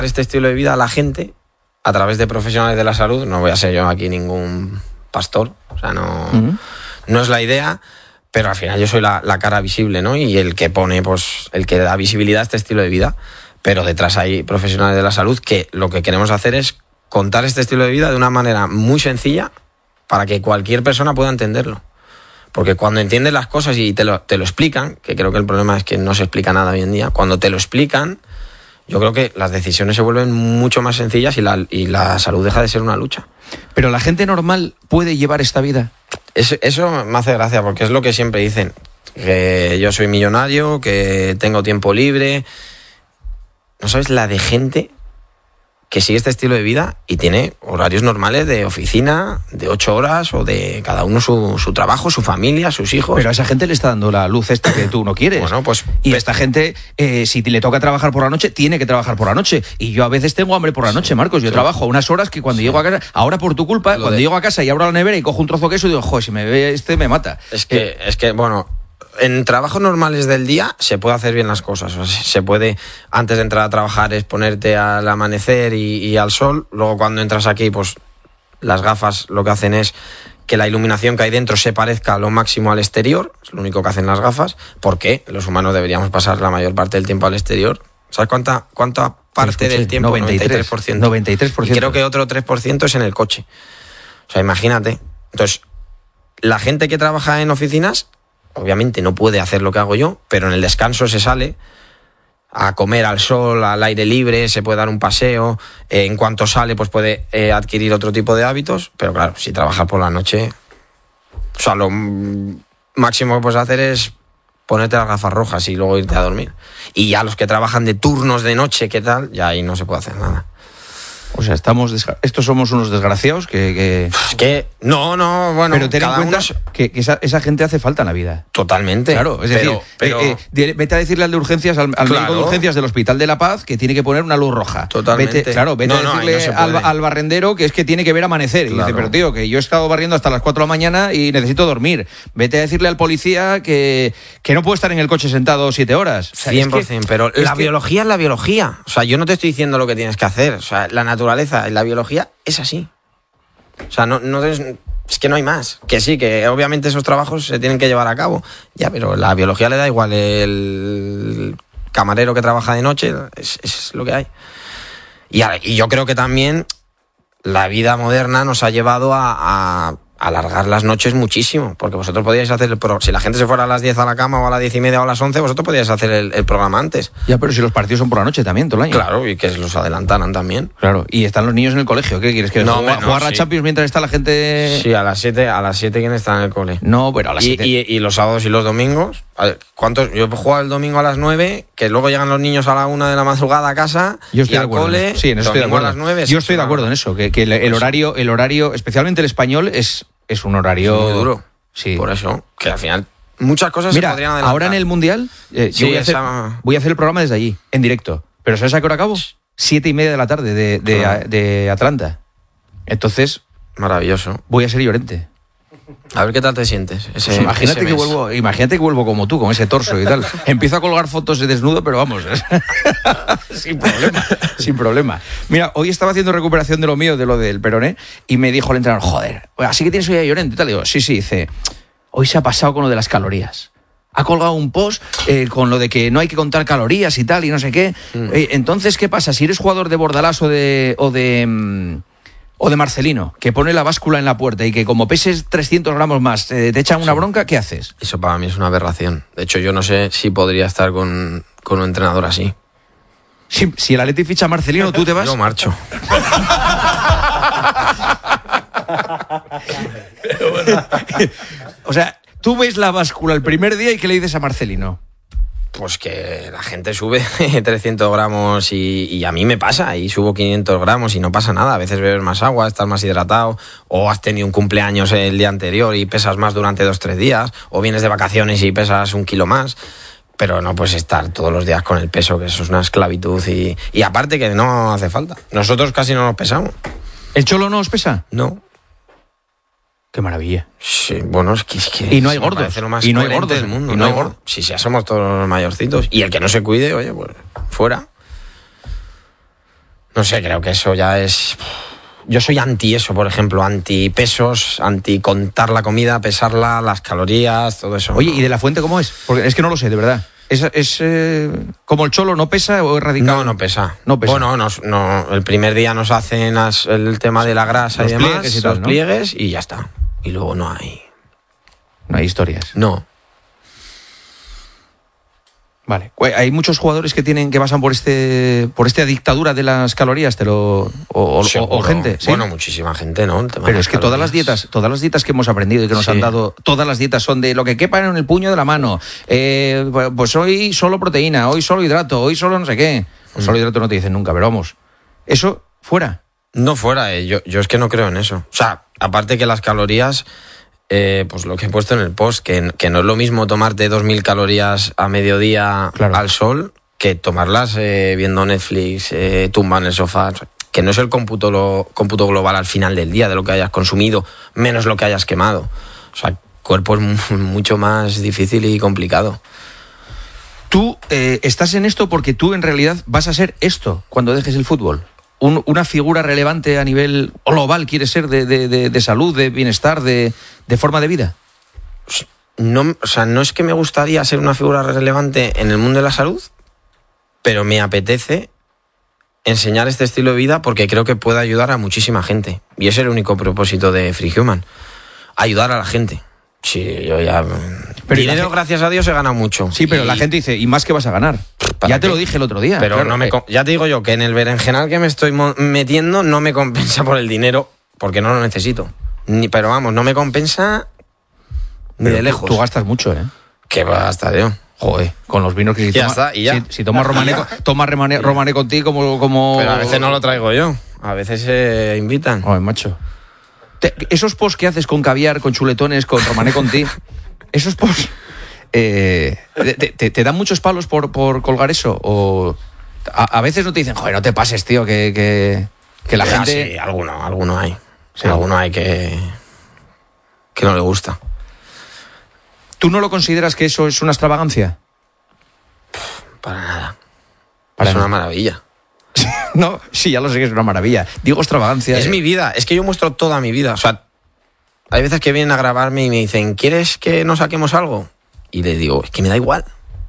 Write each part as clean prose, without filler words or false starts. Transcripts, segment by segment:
este estilo de vida a la gente a través de profesionales de la salud. No voy a ser yo aquí ningún pastor, o sea, no es la idea, pero al final yo soy la cara visible, ¿no? Y el que pone, pues, el que da visibilidad a este estilo de vida. Pero detrás hay profesionales de la salud que lo que queremos hacer es contar este estilo de vida de una manera muy sencilla para que cualquier persona pueda entenderlo. Porque cuando entiendes las cosas y te lo explican, que creo que el problema es que no se explica nada hoy en día, cuando te lo explican, yo creo que las decisiones se vuelven mucho más sencillas y la salud deja de ser una lucha. Pero la gente normal puede llevar esta vida. Eso me hace gracia, porque es lo que siempre dicen, que yo soy millonario, que tengo tiempo libre. No sabes la de gente que sigue este estilo de vida y tiene horarios normales de oficina, de 8 horas, o de cada uno su trabajo, su familia, sus hijos. Pero a esa gente le está dando la luz esta que tú no quieres. Bueno, pues... Y esta gente, si le toca trabajar por la noche, tiene que trabajar por la noche. Y yo a veces tengo hambre por la noche, Marcos. Yo trabajo unas horas que cuando llego a casa... Ahora por tu culpa, cuando llego a casa y abro la nevera y cojo un trozo de queso, digo, joder, si me ve me mata. Es que, bueno... En trabajos normales del día se puede hacer bien las cosas. O sea, se puede, antes de entrar a trabajar, exponerte al amanecer y al sol. Luego, cuando entras aquí, pues las gafas lo que hacen es que la iluminación que hay dentro se parezca lo máximo al exterior. Es lo único que hacen las gafas. Porque los humanos deberíamos pasar la mayor parte del tiempo al exterior. ¿Sabes cuánta parte del tiempo? 93%. 93%. Y creo que otro 3% es en el coche. O sea, imagínate. Entonces, la gente que trabaja en oficinas... Obviamente no puede hacer lo que hago yo, pero en el descanso se sale a comer al sol, al aire libre, se puede dar un paseo. En cuanto sale, pues puede adquirir otro tipo de hábitos. Pero claro, si trabajas por la noche, o sea, lo máximo que puedes hacer es ponerte las gafas rojas y luego irte a dormir. Y ya los que trabajan de turnos de noche, ¿qué tal? Ya ahí no se puede hacer nada. O sea, estos somos unos desgraciados que... Es que, no, bueno... Pero ten en cuenta que esa gente hace falta en la vida. Totalmente. Claro, es decir, vete a decirle al de urgencias, al médico de urgencias del Hospital de la Paz que tiene que poner una luz roja. Totalmente. Vete a decirle al barrendero que es que tiene que ver amanecer. Y dice, pero tío, que yo he estado barriendo hasta las 4 de la mañana y necesito dormir. Vete a decirle al policía que no puede estar en el coche sentado 7 horas. O sea, 100%, pero la biología es la biología. O sea, yo no te estoy diciendo lo que tienes que hacer. O sea, la naturaleza y la biología es así. O sea, es que no hay más. Que sí, que obviamente esos trabajos se tienen que llevar a cabo. Ya, pero la biología le da igual. El camarero que trabaja de noche es lo que hay. Y yo creo que también la vida moderna nos ha llevado a alargar las noches muchísimo, porque vosotros podíais hacer si la gente se fuera a las 10 a la cama o a las 10:30 o a las 11, vosotros podíais hacer el programa antes. Ya, pero si los partidos son por la noche también, todo el año. Claro, y que los adelantaran también. Claro, y están los niños en el colegio, ¿qué quieres? ¿Que jugar la Champions mientras está la gente...? Sí, a las 7 ¿quién está en el cole? No, pero a las 7. Y los sábados y los domingos, ¿cuántos? Yo he jugado el domingo a las 9, que luego llegan los niños a la 1 de la madrugada a casa y al cole. Sí, en eso estoy de acuerdo. A las 9. Yo estoy de acuerdo en eso, que el horario, especialmente el español, es un horario muy duro. Sí. Por eso, que al final muchas cosas se podrían adelantar. Ahora en el Mundial yo voy a hacer el programa desde allí, en directo. ¿Pero sabes a qué hora acabo? 7:30 de la tarde de Atlanta. Entonces... Maravilloso. Voy a ser Llorente. A ver qué tal te sientes. Imagínate que vuelvo como tú, con ese torso y tal. Empiezo a colgar fotos de desnudo, pero vamos, sin problema. Mira, hoy estaba haciendo recuperación de lo mío, de lo del peroné, y me dijo el entrenador, joder, así que tienes hoy a Llorente y tal. Y digo, sí, dice, hoy se ha pasado con lo de las calorías. Ha colgado un post con lo de que no hay que contar calorías y tal, y no sé qué. Entonces, ¿qué pasa? Si eres jugador de Bordalás o de Marcelino, que pone la báscula en la puerta y que como peses 300 gramos más te echan una bronca, ¿qué haces? Eso para mí es una aberración. De hecho, yo no sé si podría estar con un entrenador así. Si el Atleti ficha a Marcelino, ¿tú te vas? Yo marcho. Pero bueno. O sea, tú ves la báscula el primer día y ¿qué le dices a Marcelino? Pues que la gente sube 300 gramos y a mí me pasa, y subo 500 gramos y no pasa nada. A veces bebes más agua, estás más hidratado, o has tenido un cumpleaños el día anterior y pesas más durante 2-3 días, o vienes de vacaciones y pesas 1 kilo más. Pero no puedes estar todos los días con el peso, que eso es una esclavitud y aparte que no hace falta. Nosotros casi no nos pesamos. ¿El Cholo no os pesa? No. Qué maravilla. Sí, bueno, es que y no hay gordos. Y no hay gordos del mundo. Y no hay gordos. Sí, ya somos todos los mayorcitos. Y el que no se cuide, oye, pues fuera. No sé, creo que eso ya es... Yo soy anti eso, por ejemplo, anti pesos, anti contar la comida, pesarla, las calorías, todo eso. Oye, ¿y de la Fuente cómo es? Porque es que no lo sé, de verdad. ¿Es como el Cholo, no pesa o es radical? No pesa. No pesa. Bueno, no, el primer día nos hacen el tema de la grasa Los y demás, pliegues y tal, los ¿no? pliegues y ya está. Y luego no hay... No hay historias. No. Vale. Hay muchos jugadores que pasan por esta dictadura de las calorías, o gente. ¿Sí? Bueno, muchísima gente, ¿no? Pero es que todas las dietas que hemos aprendido y que nos han dado, todas las dietas son de lo que quepa en el puño de la mano. Pues hoy solo proteína, hoy solo hidrato, hoy solo no sé qué. Pues solo hidrato no te dicen nunca, pero vamos. Eso fuera. No fuera, yo es que no creo en eso. O sea, aparte que las calorías... pues lo que he puesto en el post, que no es lo mismo tomarte 2.000 calorías a mediodía al sol que tomarlas viendo Netflix, tumba en el sofá, que no es el cómputo global al final del día de lo que hayas consumido, menos lo que hayas quemado. O sea, el cuerpo es mucho más difícil y complicado. Tú estás en esto porque tú en realidad vas a ser esto cuando dejes el fútbol. Una figura relevante a nivel global, ¿quieres ser de salud, de bienestar, de forma de vida? No, o sea, no es que me gustaría ser una figura relevante en el mundo de la salud, pero me apetece enseñar este estilo de vida porque creo que puede ayudar a muchísima gente. Y ese es el único propósito de Free Human, ayudar a la gente. Sí, yo ya... Pero dinero, gracias a Dios, he ganado mucho. Sí, pero la gente dice, ¿y más que vas a ganar? Ya te lo dije el otro día. Pero claro, ya te digo yo que en el berenjenal que me estoy metiendo no me compensa por el dinero, porque no lo necesito. Pero vamos, no me compensa ni de lejos. Tú gastas mucho, ¿eh? Que va hasta yo. Joder, con los vinos que si tomas Romané contigo como... Pero a veces no lo traigo yo. A veces se invitan. Joder, macho. Esos posts que haces con caviar, con chuletones, con Romané Conti, esos posts, ¿te dan muchos palos por colgar eso? ¿O a veces no te dicen, joder, no te pases, tío, que la gente... Sí, alguno hay. Sí. Alguno hay que no le gusta. ¿Tú no lo consideras que eso es una extravagancia? Para nada. Es una maravilla. No, sí, ya lo sé que es una maravilla. Digo extravagancia. Es mi vida, es que yo muestro toda mi vida. O sea, hay veces que vienen a grabarme y me dicen, ¿quieres que nos saquemos algo? Y les digo, es que me da igual.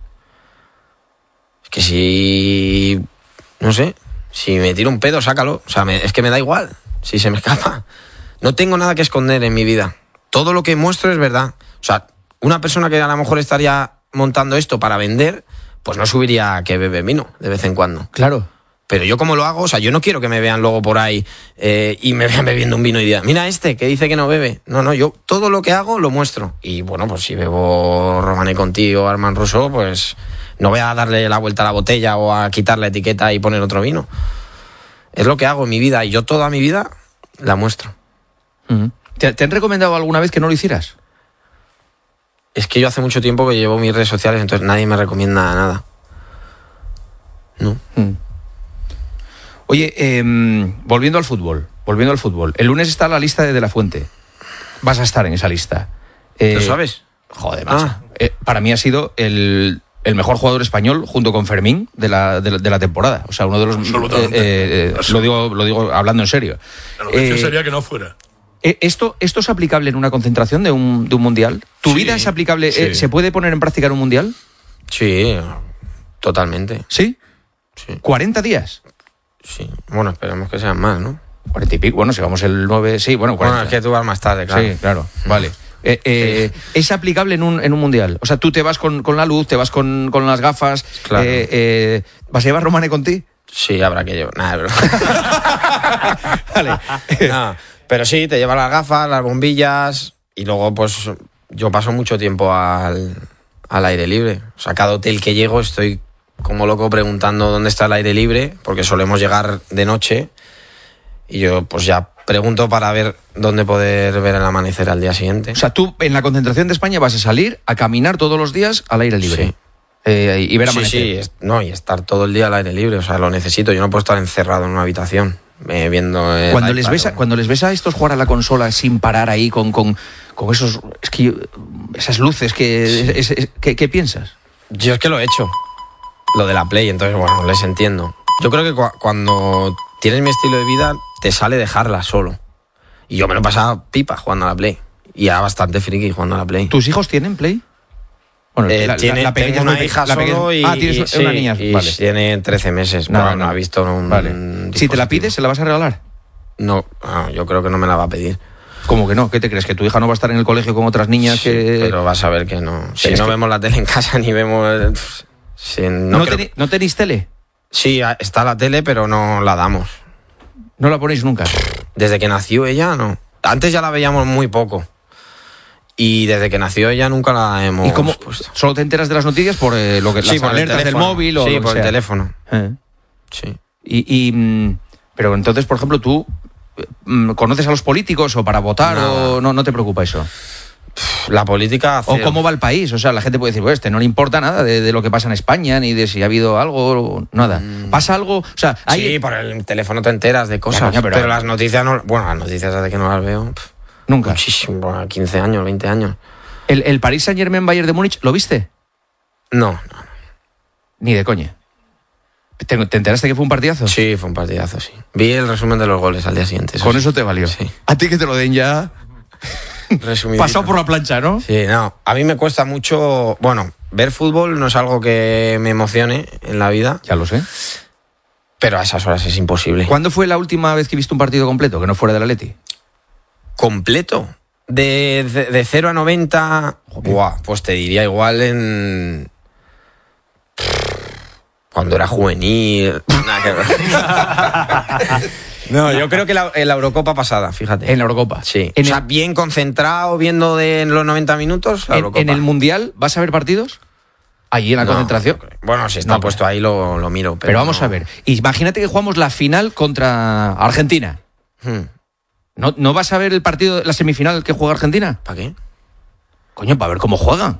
Es que si... No sé, si me tiro un pedo, sácalo. O sea, es que me da igual, si se me escapa. No tengo nada que esconder en mi vida. Todo lo que muestro es verdad. O sea, una persona que a lo mejor estaría montando esto para vender, pues no subiría que bebe vino de vez en cuando. Claro. Pero yo como lo hago, o sea, yo no quiero que me vean luego por ahí y me vean bebiendo un vino y digan, mira que dice que no bebe. No, yo todo lo que hago lo muestro. Y bueno, pues si bebo Romané Conti o Armand Rousseau, pues no voy a darle la vuelta a la botella o a quitar la etiqueta y poner otro vino. Es lo que hago en mi vida y yo toda mi vida la muestro. ¿Te han recomendado alguna vez que no lo hicieras? Es que yo hace mucho tiempo que llevo mis redes sociales, entonces nadie me recomienda nada. No. Oye, volviendo al fútbol. El lunes está la lista de la Fuente. Vas a estar en esa lista. ¿Lo sabes? Joder, macho. Para mí ha sido el mejor jugador español junto con Fermín de la temporada. O sea, uno de los... lo digo hablando en serio. La noticia sería que no fuera. ¿Esto es aplicable en una concentración de un mundial? ¿Tu vida es aplicable? Sí. ¿Se puede poner en práctica en un mundial? Sí, totalmente. ¿Sí? Sí. ¿40 días? Sí. Bueno, esperemos que sean más, ¿no? 40 y pico. Bueno, si vamos el 9... Sí, bueno, 40. Bueno, es que tú vas más tarde, claro. Sí, claro. Vale. ¿Es aplicable en un mundial? O sea, tú te vas con la luz, te vas con las gafas. Claro. ¿Vas a llevar Romané Conti? Sí, habrá que llevar. Nada, Vale. No, pero sí, te llevas las gafas, las bombillas y luego pues yo paso mucho tiempo al aire libre. O sea, cada hotel que llego estoy como loco preguntando dónde está el aire libre, porque solemos llegar de noche y yo pues ya pregunto para ver dónde poder ver el amanecer al día siguiente. O sea, tú en la concentración de España vas a salir a caminar todos los días al aire libre. Sí. Y ver amanecer. Sí, y estar todo el día al aire libre, o sea, lo necesito. Yo no puedo estar encerrado en una habitación viendo... Cuando les ves a estos jugar a la consola sin parar ahí con esos... Es que esas luces, ¿qué piensas? Yo es que lo he hecho, lo de la Play, entonces bueno, les entiendo. Yo creo que cuando tienes mi estilo de vida, te sale dejarla solo. Y yo me lo pasaba pipa jugando a la Play. Y era bastante friki jugando a la Play. ¿Tus hijos tienen Play? Bueno, tengo una hija solo tienes una niña. Y vale. Tiene 13 meses. Pero no ha visto un Vale. Si te la pides, ¿se la vas a regalar? No, yo creo que no me la va a pedir. ¿Cómo que no? ¿Qué te crees? ¿Que tu hija no va a estar en el colegio con otras niñas Sí, que...? pero vas a ver que no. Si no vemos la tele en casa ni vemos... ¿No tenéis tele? Sí, está la tele, pero no la damos. ¿No la ponéis nunca? Desde que nació ella, no. Antes ya la veíamos muy poco. Y desde que nació ella nunca la hemos ¿Y cómo? puesto. ¿Solo te enteras de las noticias por lo que Sí, las por el alertas del teléfono. móvil o sí, lo que por sea? el teléfono. Sí. Pero entonces, por ejemplo, tú conoces a los políticos o para votar o no te preocupa eso. La política... ¿O cómo va el país? O sea, la gente puede decir, pues no le importa nada de lo que pasa en España, ni de si ha habido algo, nada. ¿Pasa algo? O sea, Sí, por el teléfono te enteras de cosas, coño, pero las noticias no... Bueno, las noticias desde que no las veo... Nunca. Muchísimo, bueno, 15 años, 20 años. ¿El Paris Saint-Germain Bayern de Múnich, lo viste? No. Ni de coña. ¿Te enteraste que fue un partidazo? Sí, fue un partidazo, sí. Vi el resumen de los goles al día siguiente. Con eso te valió. Sí. A ti que te lo den ya... Resumidito. Pasado por la plancha, ¿no? Sí, no. A mí me cuesta mucho... Bueno, ver fútbol no es algo que me emocione en la vida, Ya lo sé. pero a esas horas es imposible. ¿Cuándo fue la última vez que viste un partido completo, que no fuera del Atleti? ¿Completo? De 0 a 90... Buah, pues te diría igual en... Cuando era juvenil... Nada que ver. No, yo creo que en la Eurocopa pasada, fíjate. En la Eurocopa. Sí. O sea, bien concentrado, viendo en los 90 minutos, la Eurocopa. ¿En el Mundial vas a ver partidos? Allí en la concentración. Bueno, si está puesto ahí lo miro. Pero vamos a ver. Imagínate que jugamos la final contra Argentina. ¿No vas a ver el partido, la semifinal que juega Argentina? ¿Para qué? Coño, para ver cómo juegan.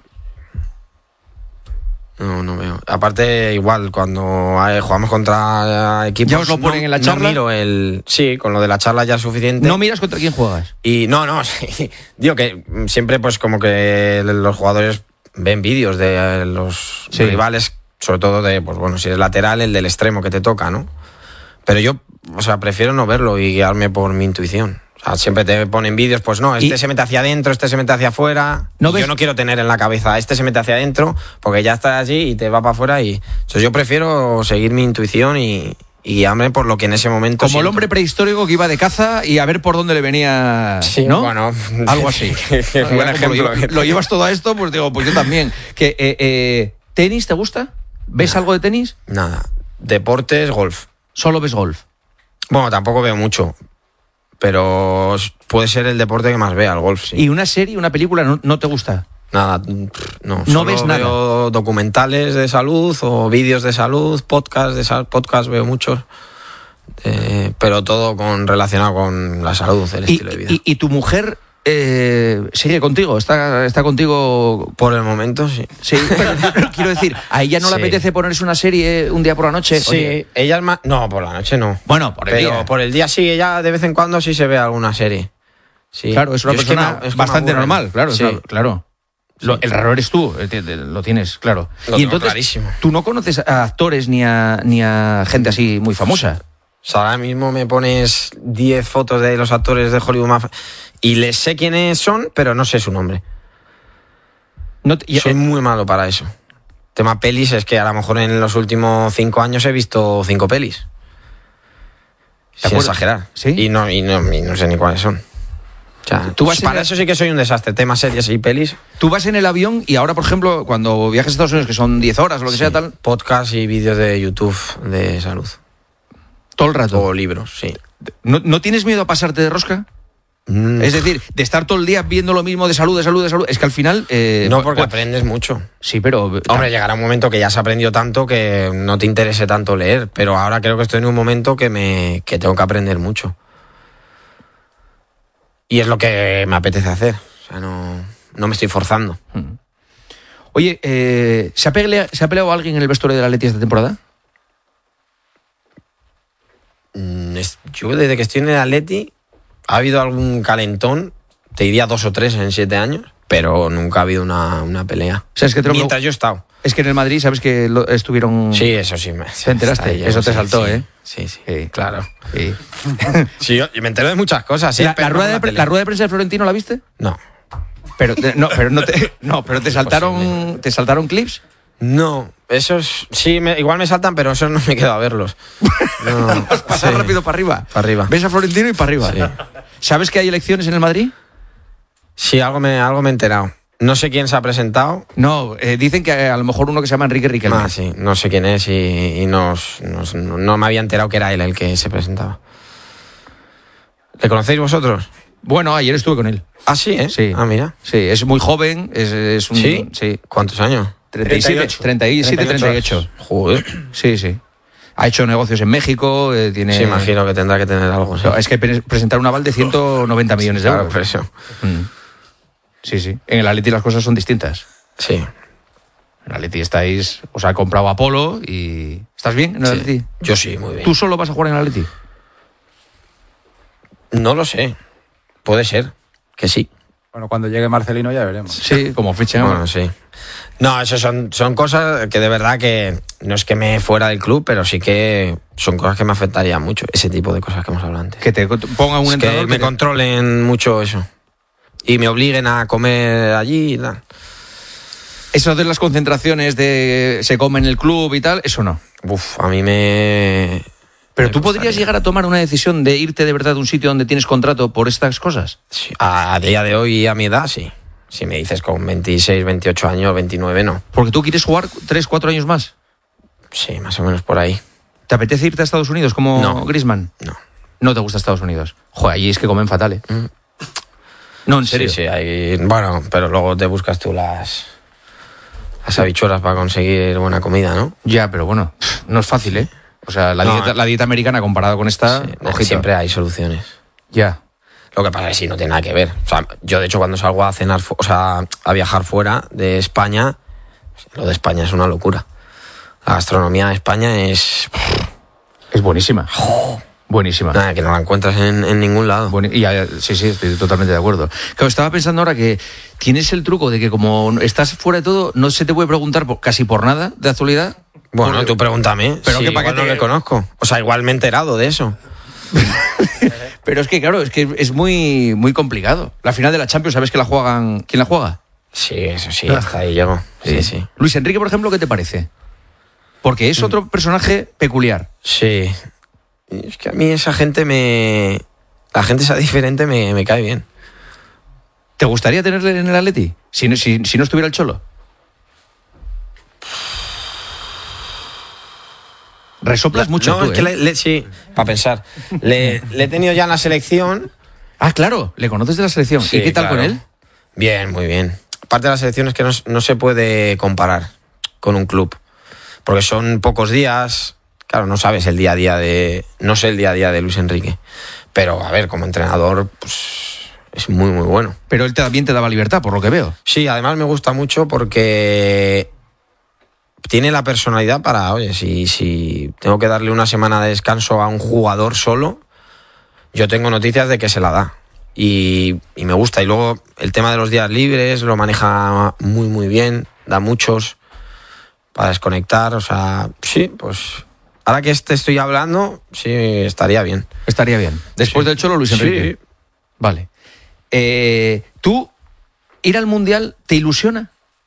No veo. Aparte, igual, cuando jugamos contra equipos... ¿Ya os lo ponen en la charla? No miro el... Sí, con lo de la charla ya es suficiente. ¿No miras contra quién juegas? Y no, sí. Digo que siempre pues como que los jugadores ven vídeos de los rivales, sobre todo de, pues bueno, si eres lateral, el del extremo que te toca, ¿no? Pero yo, o sea, prefiero no verlo y guiarme por mi intuición. O sea, siempre te ponen vídeos, pues no, se mete hacia adentro, este se mete hacia afuera. Yo no quiero tener en la cabeza, este se mete hacia adentro, porque ya está allí y te va para afuera. Entonces yo prefiero seguir mi intuición y guiarme por lo que en ese momento Como siento. el hombre prehistórico que iba de caza y a ver por dónde le venía, sí, ¿no? Bueno, algo así. Buen ejemplo. Lo llevas todo a esto, pues digo, pues yo también. ¿Tenis te gusta? ¿Ves algo de tenis? Nada. Deportes, golf. ¿Solo ves golf? Bueno, tampoco veo mucho, pero puede ser el deporte que más vea, el golf, sí. ¿Y una serie, una película no te gusta? Nada, no. ¿No ves nada? Veo documentales de salud o vídeos de salud, podcasts veo muchos, pero todo relacionado con la salud, el estilo de vida. ¿Y tu mujer sigue contigo? ¿Está contigo? Por el momento, sí. Sí, pero quiero decir, ¿a ella no le apetece ponerse una serie un día por la noche? Sí, Oye. ella es más... No, por la noche no. Bueno, por el día. Por el día sí, ella de vez en cuando sí se ve alguna serie. Sí. Claro, es una persona bastante normal, claro. Sí. Claro. El raro eres tú, lo tienes, claro. Y entonces, clarísimo. ¿Tú no conoces a actores ni a gente así muy famosa? O sea, ahora mismo me pones 10 fotos de los actores de Hollywood más... Y les sé quiénes son, pero no sé su nombre. Soy muy malo para eso. Tema pelis es que a lo mejor en los últimos 5 años he visto 5 pelis. Sin exagerar. ¿Sí? Y no sé ni cuáles son. O sea, para eso sí que soy un desastre. Temas series y pelis. Tú vas en el avión y ahora, por ejemplo, cuando viajas a Estados Unidos, que son 10 horas o lo que sea, tal... Podcast y vídeos de YouTube de salud. Todo el rato. O libros, sí. ¿No tienes miedo a pasarte de rosca? Es decir, de estar todo el día viendo lo mismo de salud. Es que al final... no, porque aprendes mucho. Sí, pero... Hombre, llegará un momento que ya has aprendido tanto que no te interese tanto leer. Pero ahora creo que estoy en un momento que tengo que aprender mucho. Y es lo que me apetece hacer. O sea, no me estoy forzando. Oye, ¿se ha peleado alguien en el vestuario del Atleti esta temporada? Yo desde que estoy en el Atleti ha habido algún calentón, te diría 2 o 3 en 7 años, pero nunca ha habido una pelea. ¿Sabes que mientras yo he estado. Es que en el Madrid, ¿sabes que estuvieron...? Sí, eso sí. ¿Te enteraste? Eso te saltó, sí, ¿eh? Sí, claro. Sí. Sí, yo me entero de muchas cosas. Sí, ¿La rueda de prensa de Florentino la viste? No. Pero te saltaron clips. No, esos sí, igual me saltan, pero esos no me quedo a verlos. No, Pasar rápido para arriba. Para arriba. Ves a Florentino y para arriba. Sí. ¿Sabes que hay elecciones en el Madrid? Sí, algo me he enterado. No sé quién se ha presentado. No, dicen que a lo mejor uno que se llama Enrique Riquelme. Ah, sí, no sé quién es y no me había enterado que era él el que se presentaba. ¿Le conocéis vosotros? Bueno, ayer estuve con él. Ah, sí, ¿eh? Sí. Ah, mira. Sí, es muy joven, es un... ¿Sí? Sí. ¿Cuántos años? 38. Joder. Sí. Ha hecho negocios en México, tiene... Sí, imagino que tendrá que tener algo. Sí. Es que presentar un aval de 190 millones de euros. Claro, por eso. Sí. En el Atleti las cosas son distintas. Sí. En el Atleti os ha comprado Apolo y... ¿Estás bien en el Atleti? Yo sí, muy bien. ¿Tú solo vas a jugar en el Atleti? No lo sé. Puede ser que sí. Bueno, cuando llegue Marcelino ya veremos. Sí, como ficha. Bueno, sí. No, eso son cosas que de verdad que no es que me fuera del club, pero sí que son cosas que me afectarían mucho. Ese tipo de cosas que hemos hablado antes. Que te pongan un entrenador que me controlen mucho eso. Y me obliguen a comer allí y tal. Eso de las concentraciones de se come en el club y tal, eso no. Uf, a mí me... Pero me tú gustaría. podrías llegar a tomar una decisión de irte de verdad de un sitio donde tienes contrato por estas cosas. Sí, a día de hoy, a mi edad, sí. Si me dices con 26, 28 años, 29, no. Porque tú quieres jugar 3, 4 años más. Sí, más o menos por ahí. ¿Te apetece irte a Estados Unidos como No. Griezmann? No. No te gusta Estados Unidos. Joder, allí es que comen fatal, ¿eh? No, en serio. Sí, hay... Bueno, pero luego te buscas tú las habichuelas para conseguir buena comida, ¿no? Ya, pero bueno, no es fácil, ¿eh? O sea, la dieta americana comparada con esta, Sí, ojito. siempre hay soluciones. Ya. Lo que pasa es que sí, no tiene nada que ver. O sea, yo de hecho cuando salgo a cenar, a viajar fuera de España, lo de España es una locura. La gastronomía de España es... Es buenísima. Buenísima. Nada, que no la encuentras en ningún lado. Sí, estoy totalmente de acuerdo. Claro, estaba pensando ahora que tienes el truco de que como estás fuera de todo, no se te puede preguntar casi por nada de actualidad. Bueno, tú pregúntame. Pero sí, que para igual qué no le conozco. O sea, igual me he enterado de eso. Pero es que, claro, es muy, muy complicado. La final de la Champions, ¿sabes que la juegan? ¿Quién la juega? Sí, eso sí, hasta ahí llego. Sí. Luis Enrique, por ejemplo, ¿qué te parece? Porque es otro personaje peculiar. Sí. Es que a mí esa gente la gente esa diferente me cae bien. ¿Te gustaría tenerle en el Atleti? Si no estuviera el Cholo. Resoplas mucho. No, tú, es que sí, para pensar. Le he tenido ya en la selección. Ah, claro, le conoces de la selección. Sí, ¿Y qué tal claro. con él? Bien, muy bien. Parte de la selección es que no se puede comparar con un club. Porque son pocos días. Claro, no sabes el día a día no sé el día a día de Luis Enrique. Pero, a ver, como entrenador, pues es muy, muy bueno. Pero él también te daba libertad, por lo que veo. Sí, además me gusta mucho porque tiene la personalidad para, oye, si tengo que darle una semana de descanso a un jugador solo, yo tengo noticias de que se la da. Y me gusta. Y luego el tema de los días libres lo maneja muy, muy bien. Da muchos para desconectar. O sea, sí, pues ahora que estoy hablando, sí, estaría bien. Estaría bien. Después del Cholo, Luis Enrique. Sí. Vale. ¿Tú ir al Mundial te ilusiona?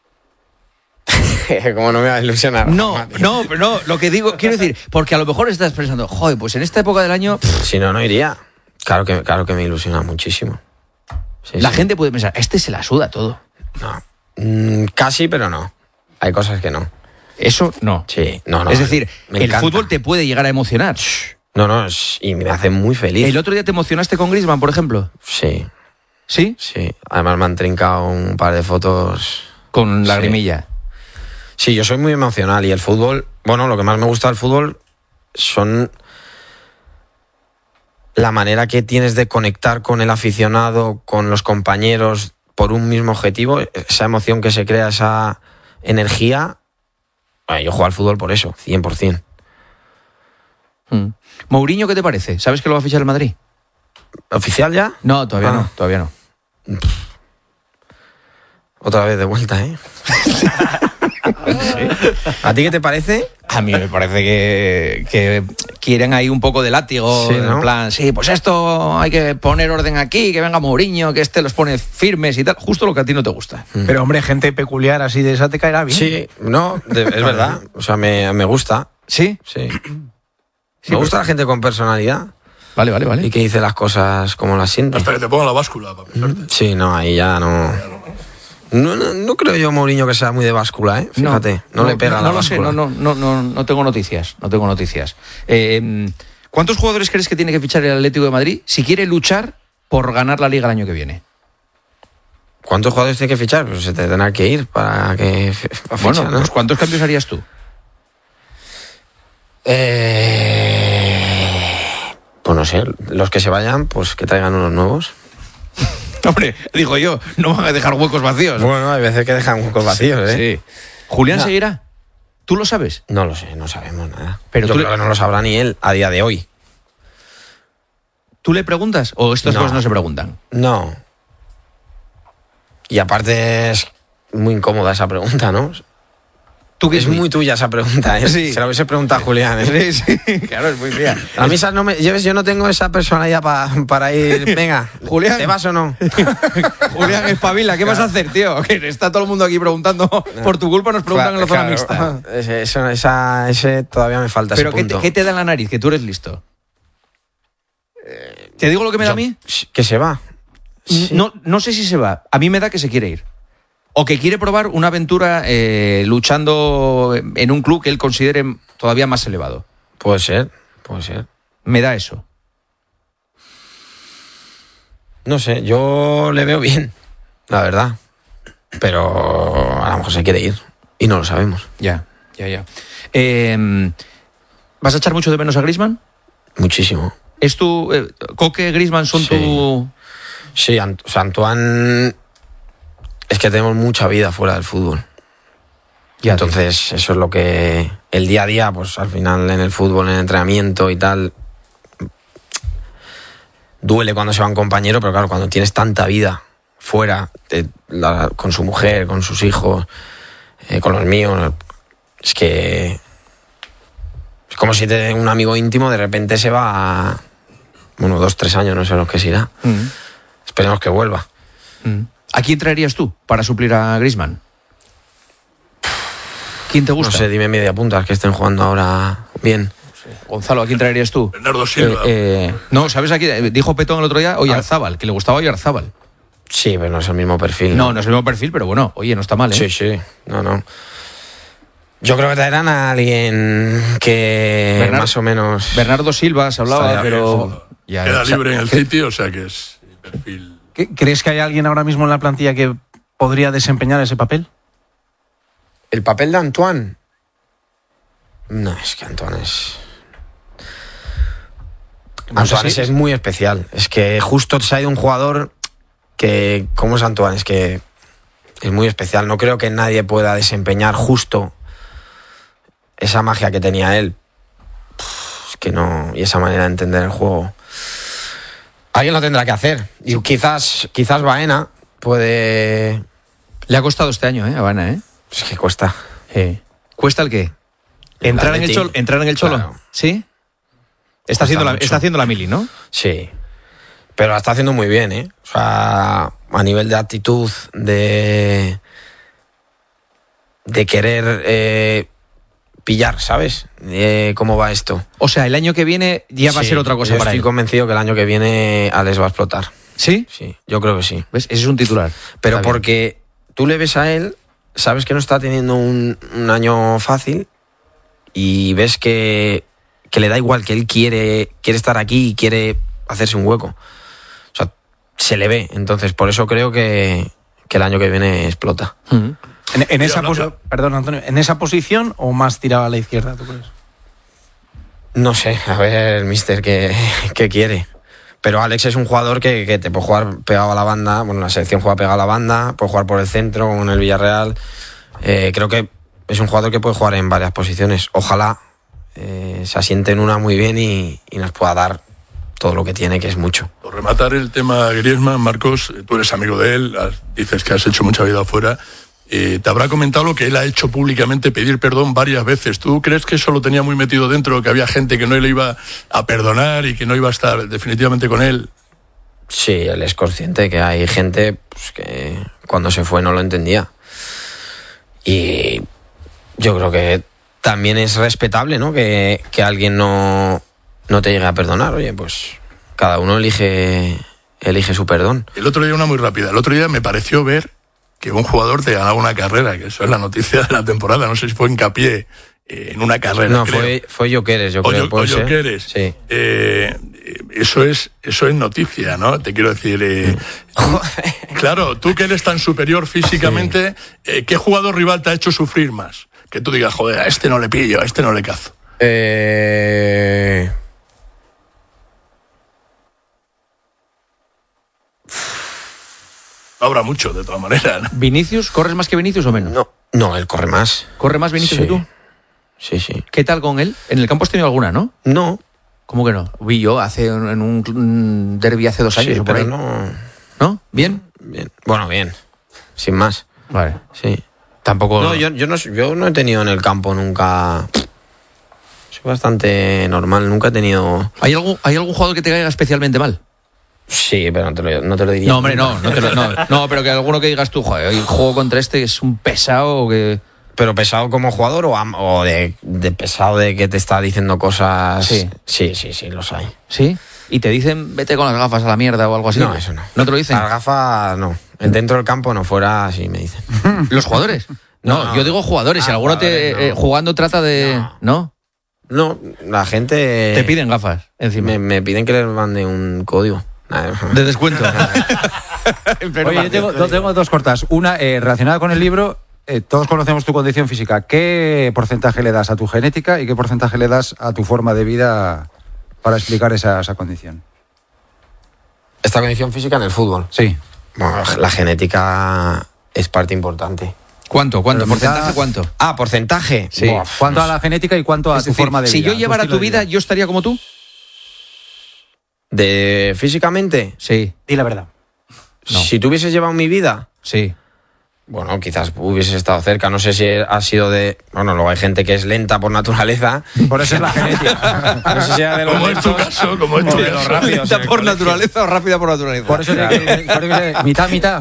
Como no me va a ilusionar. No, lo que digo, quiero decir, porque a lo mejor estás pensando, joder, pues en esta época del año... Si no iría. Claro que me ilusiona muchísimo. Sí, la sí. gente puede pensar, se la suda todo. No. Casi, pero no. Hay cosas que no. Eso no. Sí, no. Es decir, me el encanta. fútbol te puede llegar a emocionar. No, y me hace muy feliz. ¿El otro día te emocionaste con Griezmann, por ejemplo? Sí, ¿Sí? sí. Además me han trincado un par de fotos. Con lagrimilla. Sí, yo soy muy emocional y el fútbol, bueno, lo que más me gusta del fútbol son la manera que tienes de conectar con el aficionado, con los compañeros por un mismo objetivo, esa emoción que se crea, esa energía. Bueno, yo juego al fútbol por eso, 100%. Mourinho, ¿qué te parece? ¿Sabes que lo va a fichar el Madrid? ¿Oficial ya? No, todavía no. Otra vez de vuelta, ¿eh? ¿A ti qué te parece? A mí me parece que quieren ahí un poco de látigo, Sí, ¿no? en plan, sí, pues esto hay que poner orden aquí, que venga Mourinho, que los pone firmes y tal, justo lo que a ti no te gusta. Pero hombre, gente peculiar así de esa te caerá bien. Sí, no, es verdad. O sea, me gusta. ¿Sí? Sí. Me gusta la gente con personalidad Vale. y que dice las cosas como las siente. Hasta que te pongan la báscula para pisarte. Sí, no, ahí ya no. No creo yo, Mourinho, que sea muy de báscula, ¿eh? Fíjate, no le pega la lo sé, báscula. no tengo noticias. ¿Cuántos jugadores crees que tiene que fichar el Atlético de Madrid si quiere luchar por ganar la Liga el año que viene? ¿Cuántos jugadores tiene que fichar? Pues se te tendrá que ir para que para Bueno, fichar, ¿no? pues ¿cuántos cambios harías tú? Pues no sé, los que se vayan, pues que traigan unos nuevos. Hombre, digo yo, no van a dejar huecos vacíos. Bueno, hay veces que dejan huecos vacíos, ¿eh? Sí. ¿Julián No. seguirá? ¿Tú lo sabes? No lo sé, no sabemos nada. Pero Yo tú creo que no lo sabrá ni él a día de hoy. ¿Tú le preguntas o estas No. cosas no se preguntan? No. Y aparte es muy incómoda esa pregunta, ¿no? ¿Tú qué Es muy tuya esa pregunta, ¿eh? Sí. Se la hubiese preguntado a Julián, ¿eh? Sí, claro, es muy fea. A mí esas no me... Yo no tengo esa personalidad para ir... Venga, Julián. ¿te vas o no? Julián, espabila, ¿qué vas a hacer, tío? Que está todo el mundo aquí preguntando. Por tu culpa nos preguntan en la zona mixta. Ese todavía me falta Pero ese punto. ¿qué te da en la nariz? Que tú eres listo. ¿Te digo lo que me da a mí? Que se va. Sí. No sé si se va. A mí me da que se quiere ir. O que quiere probar una aventura luchando en un club que él considere todavía más elevado. Puede ser. Me da eso. No sé, yo le veo bien, la verdad. Pero a lo mejor se quiere ir. Y no lo sabemos. Ya. ¿Vas a echar mucho de menos a Griezmann? Muchísimo. ¿Es tu... Coque, Griezmann son Sí. tu... Sí, o sea, Antoine... Es que tenemos mucha vida fuera del fútbol. Ya, Entonces, eso es lo que... El día a día, pues al final en el fútbol, en el entrenamiento y tal... Duele cuando se va un compañero, pero claro, cuando tienes tanta vida fuera, con su mujer, con sus hijos, con los míos, es que... Es como si un amigo íntimo de repente se va a... 2-3 años, no sé los que se irá. Esperemos que vuelva. ¿A quién traerías tú para suplir a Griezmann? ¿Quién te gusta? No sé, dime media punta, que estén jugando ahora bien. Gonzalo, ¿a quién traerías tú? Bernardo Silva. No, ¿sabes a quién? Dijo Petón el otro día Oyarzábal, que le gustaba Oyarzábal. Sí, pero no es el mismo perfil. No es el mismo perfil, pero bueno, oye, no está mal, ¿eh? Sí. No. Yo creo que traerán a alguien que más o menos... Bernardo Silva se hablaba, Estaría pero... ya, Queda o sea, libre en el City, o sea que es perfil. ¿Crees que hay alguien ahora mismo en la plantilla que podría desempeñar ese papel? ¿El papel de Antoine? No, es que Antoine es... Antoine es muy especial. Es que justo se ha ido un jugador que... ¿Cómo es Antoine? Es que es muy especial. No creo que nadie pueda desempeñar justo esa magia que tenía él. Es que no... Y esa manera de entender el juego. Alguien lo tendrá que hacer. Y quizás Baena puede... Le ha costado este año, a Baena, ¿eh? Es que cuesta. ¿Cuesta el qué? ¿Entrar en el Cholo? Claro. ¿Sí? Está haciendo la mili, ¿no? Sí. Pero la está haciendo muy bien, ¿eh? O sea, a nivel de actitud, de querer pillar, ¿sabes? ¿Cómo va esto? O sea, el año que viene ya va a ser otra cosa yo para él. estoy convencido que el año que viene Alex va a explotar. ¿Sí? Sí, yo creo que sí. ¿Ves? Ese es un titular. Pero Está bien. porque tú le ves a él, sabes que no está teniendo un año fácil y ves que le da igual, que él quiere estar aquí y quiere hacerse un hueco. O sea, se le ve. Entonces, por eso creo que el año que viene explota. En esa perdón, Antonio, ¿en esa posición o más tirado a la izquierda, tú crees? No sé, a ver el míster qué quiere. Pero Alex es un jugador que te puede jugar pegado a la banda. Bueno, la selección juega pegado a la banda, puede jugar por el centro, como en el Villarreal. Creo que es un jugador que puede jugar en varias posiciones. Ojalá se asiente en una muy bien y nos pueda dar todo lo que tiene, que es mucho. Por rematar el tema Griezmann, Marcos, tú eres amigo de él, dices que has hecho mucha vida afuera, te habrá comentado lo que él ha hecho públicamente, pedir perdón varias veces. ¿Tú crees que eso lo tenía muy metido dentro, que había gente que no le iba a perdonar y que no iba a estar definitivamente con él? Sí, él es consciente que hay gente pues, que cuando se fue no lo entendía. Y yo creo que también es respetable, ¿no? Que alguien no te llegue a perdonar. Oye, pues cada uno elige su perdón. El otro día, una muy rápida, el otro día me pareció ver que un jugador te ganaba una carrera, que eso es la noticia de la temporada, no sé si fue hincapié en una carrera. No, creo. fue Jokeres, yo creo. O Jokeres. Sí. Eso es noticia, ¿no? Te quiero decir, claro, tú que eres tan superior físicamente, ¿qué jugador rival te ha hecho sufrir más? Que tú digas, joder, a este no le pillo, a este no le cazo. Habrá mucho, de todas maneras, ¿no? ¿Vinicius? ¿Corres más que Vinicius o menos? No, él corre más. ¿Corre más Vinicius que tú? Sí. ¿Qué tal con él? En el campo has tenido alguna, ¿no? No. ¿Cómo que no? Vi yo en un derbi hace 2 años o por ahí. ¿No? ¿Bien? Bien. Bueno, bien. Sin más. Vale. Sí. Tampoco... No, yo no he tenido en el campo nunca... Soy bastante normal, nunca he tenido... ¿Hay algún jugador que te caiga especialmente mal? Sí, pero no te lo diría. No, hombre, no, pero que alguno que digas tú, joder, hoy juego contra este que es un pesado que... ¿Pero pesado como jugador o de pesado de que te está diciendo cosas? Sí. Sí, los hay. ¿Sí? ¿Y te dicen vete con las gafas a la mierda o algo así? No, eso no. ¿No te lo dicen? Las gafas no. Dentro del campo no, fuera sí me dicen. ¿Los jugadores? No, yo digo jugadores. Si alguno jugadores, no. jugando trata de... ¿No? No, la gente... Te piden gafas encima. Me piden que les mande un código. De descuento. Oye, yo tengo 2 cortas. Una, relacionada con el libro, todos conocemos tu condición física. ¿Qué porcentaje le das a tu genética y qué porcentaje le das a tu forma de vida para explicar esa condición? ¿Esta condición física en el fútbol? Sí. Bueno, la genética es parte importante. ¿Cuánto? Pero ¿Porcentaje mitad... cuánto? ¿Porcentaje? Sí. ¿Cuánto a la genética y cuánto a tu forma de vida? Si yo llevara tu vida, ¿yo estaría como tú? ¿De físicamente? Sí. Di la verdad. No. Si tú hubieses llevado mi vida, Sí. bueno, quizás hubieses estado cerca. No sé si ha sido de... Bueno, luego hay gente que es lenta por naturaleza. Por eso es la genética. No sé si era de los Como es tu lentos caso, como es o tu de los caso. rápidos. ¿Lenta en el por colegio. naturaleza o rápida por naturaleza? Por eso mitad.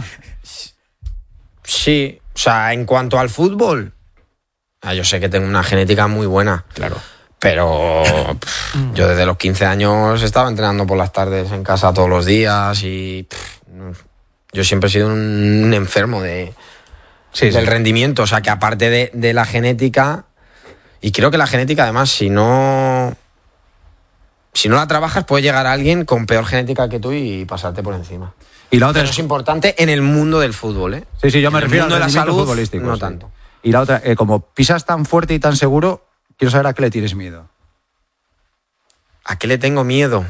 Sí, o sea, en cuanto al fútbol, yo sé que tengo una genética muy buena. Claro. Pero yo desde los 15 años estaba entrenando por las tardes en casa todos los días y yo siempre he sido un enfermo del rendimiento. O sea, que aparte de la genética, y creo que la genética además, si no la trabajas, puede llegar a alguien con peor genética que tú y pasarte por encima. Y la otra Pero es importante en el mundo del fútbol, ¿eh? Sí, yo me En el refiero mundo al de la rendimiento salud, futbolístico. no sí. tanto. Y la otra, como pisas tan fuerte y tan seguro, quiero saber a qué le tienes miedo. ¿A qué le tengo miedo?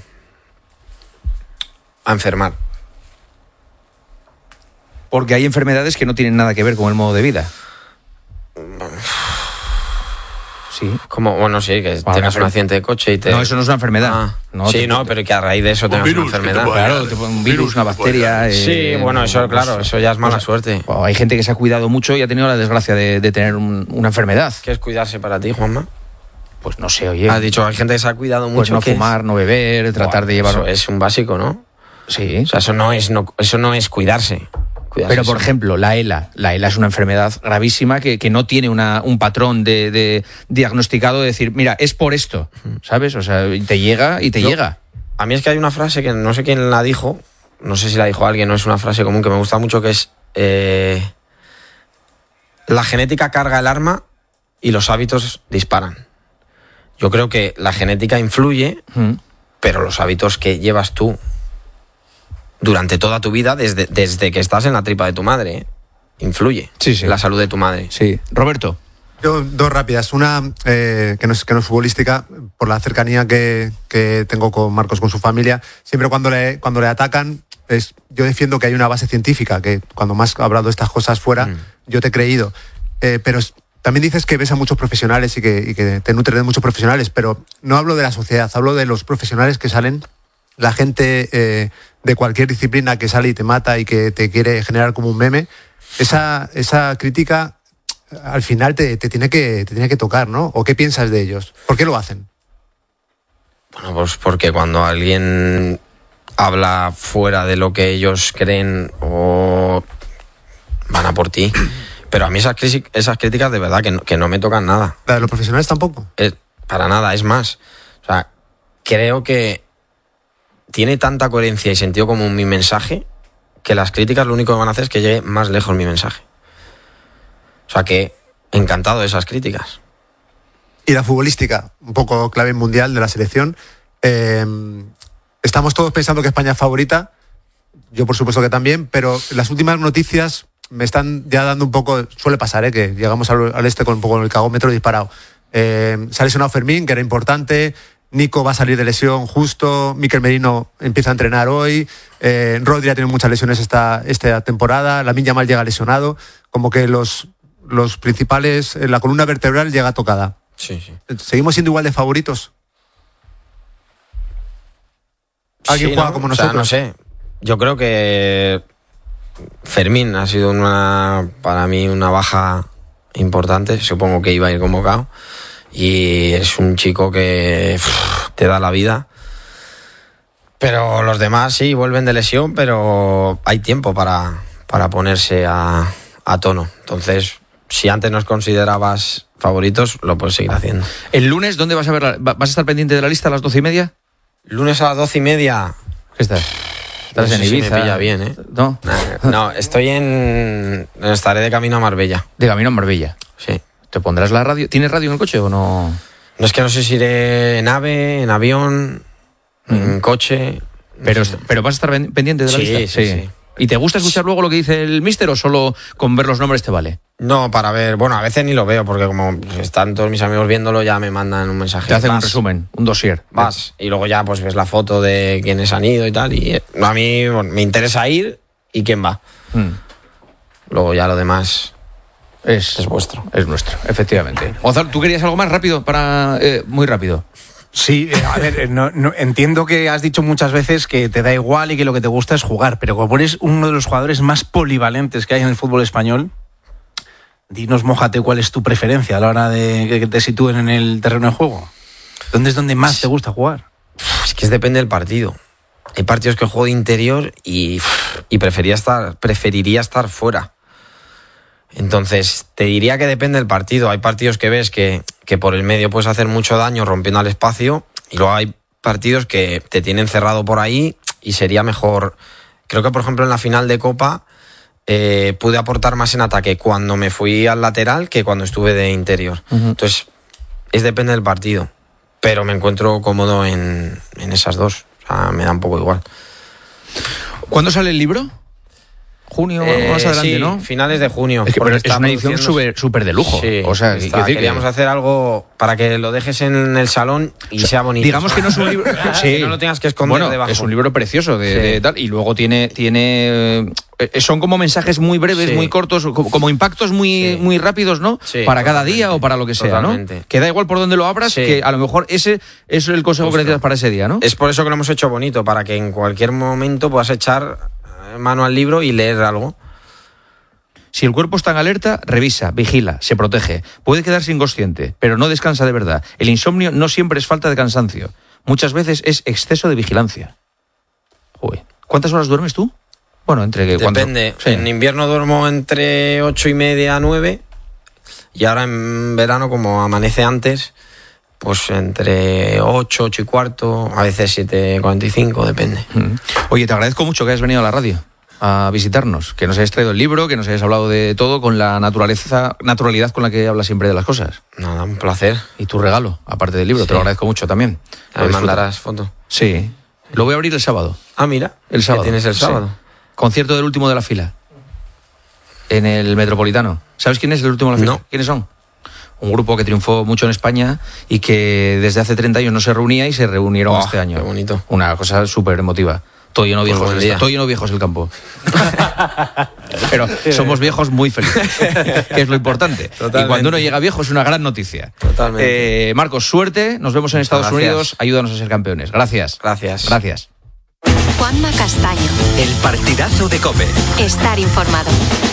A enfermar. Porque hay enfermedades que no tienen nada que ver con el modo de vida. Sí. Como, bueno, sí, que tengas un accidente de coche y te... No, eso no es una enfermedad. No, sí, pero que a raíz de eso tengas una virus, enfermedad. que te pueda- Claro, te pone un virus, una bacteria. Sí, bueno, eso claro, eso ya es mala suerte. Hay gente que se ha cuidado mucho y ha tenido la desgracia de tener una enfermedad. ¿Qué es cuidarse para ti, Juanma? Pues no sé, oye. Has dicho, hay gente que se ha cuidado Pues mucho. no ¿qué es? fumar, no beber, tratar de llevar... Eso es un básico, ¿no? Sí. O sea, eso no es cuidarse. Pero, por ejemplo, la ELA es una enfermedad gravísima que no tiene un patrón de diagnosticado de decir, mira, es por esto, ¿sabes? O sea, te llega y te llega. A mí es que hay una frase que no sé quién la dijo, no sé si la dijo alguien, no es una frase común que me gusta mucho, que es la genética carga el arma y los hábitos disparan. Yo creo que la genética influye, pero los hábitos que llevas tú durante toda tu vida, desde que estás en la tripa de tu madre, influye en la salud de tu madre. Sí. Roberto. Yo, 2 rápidas. Una que no es futbolística, por la cercanía que tengo con Marcos, con su familia. Siempre cuando le atacan, yo defiendo que hay una base científica, que cuando más ha hablado de estas cosas fuera, yo te he creído. Pero también dices que ves a muchos profesionales y que te nutres de muchos profesionales, pero no hablo de la sociedad, hablo de los profesionales que salen la gente de cualquier disciplina que sale y te mata y que te quiere generar como un meme, esa crítica al final te tiene que tocar, ¿no? ¿O qué piensas de ellos? ¿Por qué lo hacen? Bueno, pues porque cuando alguien habla fuera de lo que ellos creen o van a por ti. Pero a mí esas críticas de verdad que no me tocan nada. ¿La de los profesionales tampoco? Para nada, es más. O sea, creo que tiene tanta coherencia y sentido común mi mensaje que las críticas lo único que van a hacer es que llegue más lejos mi mensaje. O sea que encantado de esas críticas. Y la futbolística, un poco clave mundial de la selección. Estamos todos pensando que España es favorita, yo por supuesto que también, pero las últimas noticias me están ya dando un poco, suele pasar, que llegamos al este con un poco el cagómetro disparado. Se ha lesionado Fermín, que era importante, Nico va a salir de lesión justo, Mikel Merino empieza a entrenar hoy, Rodri ha tenido muchas lesiones esta temporada, Lamine Yamal llega lesionado, como que los principales, la columna vertebral llega tocada. Sí. ¿Seguimos siendo igual de favoritos? ¿Alguien juega como nosotros? O sea, no sé. Yo creo que Fermín ha sido para mí una baja importante. Supongo que iba a ir convocado. Y es un chico que te da la vida. Pero los demás sí vuelven de lesión, pero hay tiempo para ponerse a tono. Entonces, si antes nos considerabas favoritos, lo puedes seguir haciendo. ¿El lunes dónde vas a ver? ¿Vas a estar pendiente de la lista a las 12:30? Lunes a las 12:30. ¿Qué estás? ¿Estás en Ibiza? Si me pilla bien, ¿eh? ¿No? No, estaré de camino a Marbella. De camino a Marbella. Sí. ¿Te pondrás la radio? ¿Tienes radio en el coche o no? No, es que no sé si iré en AVE, en avión, en coche. Pero vas a estar pendiente de la lista. Sí. ¿Y te gusta escuchar luego lo que dice el míster o solo con ver los nombres te vale? No, para ver, bueno, a veces ni lo veo porque como están todos mis amigos viéndolo ya me mandan un mensaje. Te hacen un resumen, un dossier. Vas y luego ya pues ves la foto de quiénes han ido y tal y a mí me interesa ir y quién va. Luego ya lo demás es vuestro. Es nuestro, efectivamente. Gonzalo, ¿tú querías algo más rápido? Muy rápido. Sí, a ver, no, entiendo que has dicho muchas veces que te da igual y que lo que te gusta es jugar, pero como eres uno de los jugadores más polivalentes que hay en el fútbol español, dinos, mójate, cuál es tu preferencia a la hora de que te sitúen en el terreno de juego. ¿Dónde es donde más te gusta jugar? Es que depende del partido. Hay partidos que juego de interior y preferiría estar fuera. Entonces, te diría que depende del partido. Hay partidos que ves que por el medio puedes hacer mucho daño rompiendo al espacio y luego hay partidos que te tienen cerrado por ahí y sería mejor. Creo que, por ejemplo, en la final de Copa pude aportar más en ataque cuando me fui al lateral que cuando estuve de interior. Entonces, depende del partido. Pero me encuentro cómodo en esas dos. O sea, me da un poco igual. ¿Cuándo sale el libro? Junio, más adelante, sí, ¿no? Finales de junio. Es una edición súper de lujo. Sí, o sea, queríamos hacer algo para que lo dejes en el salón y sea bonito. Digamos que no es un libro... que no lo tengas que esconder debajo. Es un libro precioso de tal, y luego tiene son como mensajes muy breves, muy cortos, como impactos muy rápidos, ¿no? Sí, para cada día o para lo que sea, ¿no? Que da igual por dónde lo abras, que a lo mejor ese es el consejo que necesitas para ese día, ¿no? Es por eso que lo hemos hecho bonito, para que en cualquier momento puedas echar mano al libro y leer algo. Si el cuerpo está en alerta, revisa, vigila, se protege. Puede quedarse inconsciente, pero no descansa de verdad. El insomnio no siempre es falta de cansancio. Muchas veces es exceso de vigilancia. Joder. ¿Cuántas horas duermes tú? Bueno, depende. Sí. En invierno duermo entre 8:30 a 9 y ahora en verano, como amanece antes, pues entre 8 y cuarto, a veces 7:45, depende. Oye, te agradezco mucho que hayas venido a la radio a visitarnos, que nos hayas traído el libro, que nos hayas hablado de todo con la naturalidad con la que hablas siempre de las cosas. Nada, un placer. Y tu regalo, aparte del libro, te lo agradezco mucho también. ¿Me mandarás foto? Sí. Lo voy a abrir el sábado. Ah, mira. El sábado. ¿Qué tienes el sábado? Sí. Concierto del último de la fila. En el Metropolitano. ¿Sabes quién es el último de la fila? No. ¿Quiénes son? Un grupo que triunfó mucho en España y que desde hace 30 años no se reunía y se reunieron este año. Qué bonito. Una cosa súper emotiva. Todo lleno de viejos el campo. Pero somos viejos muy felices, que es lo importante. Totalmente. Y cuando uno llega viejo es una gran noticia. Totalmente. Marcos, suerte. Nos vemos en Estados Unidos. Ayúdanos a ser campeones. Gracias. Gracias. Gracias. Juanma Castaño. El partidazo de COPE. Estar informado.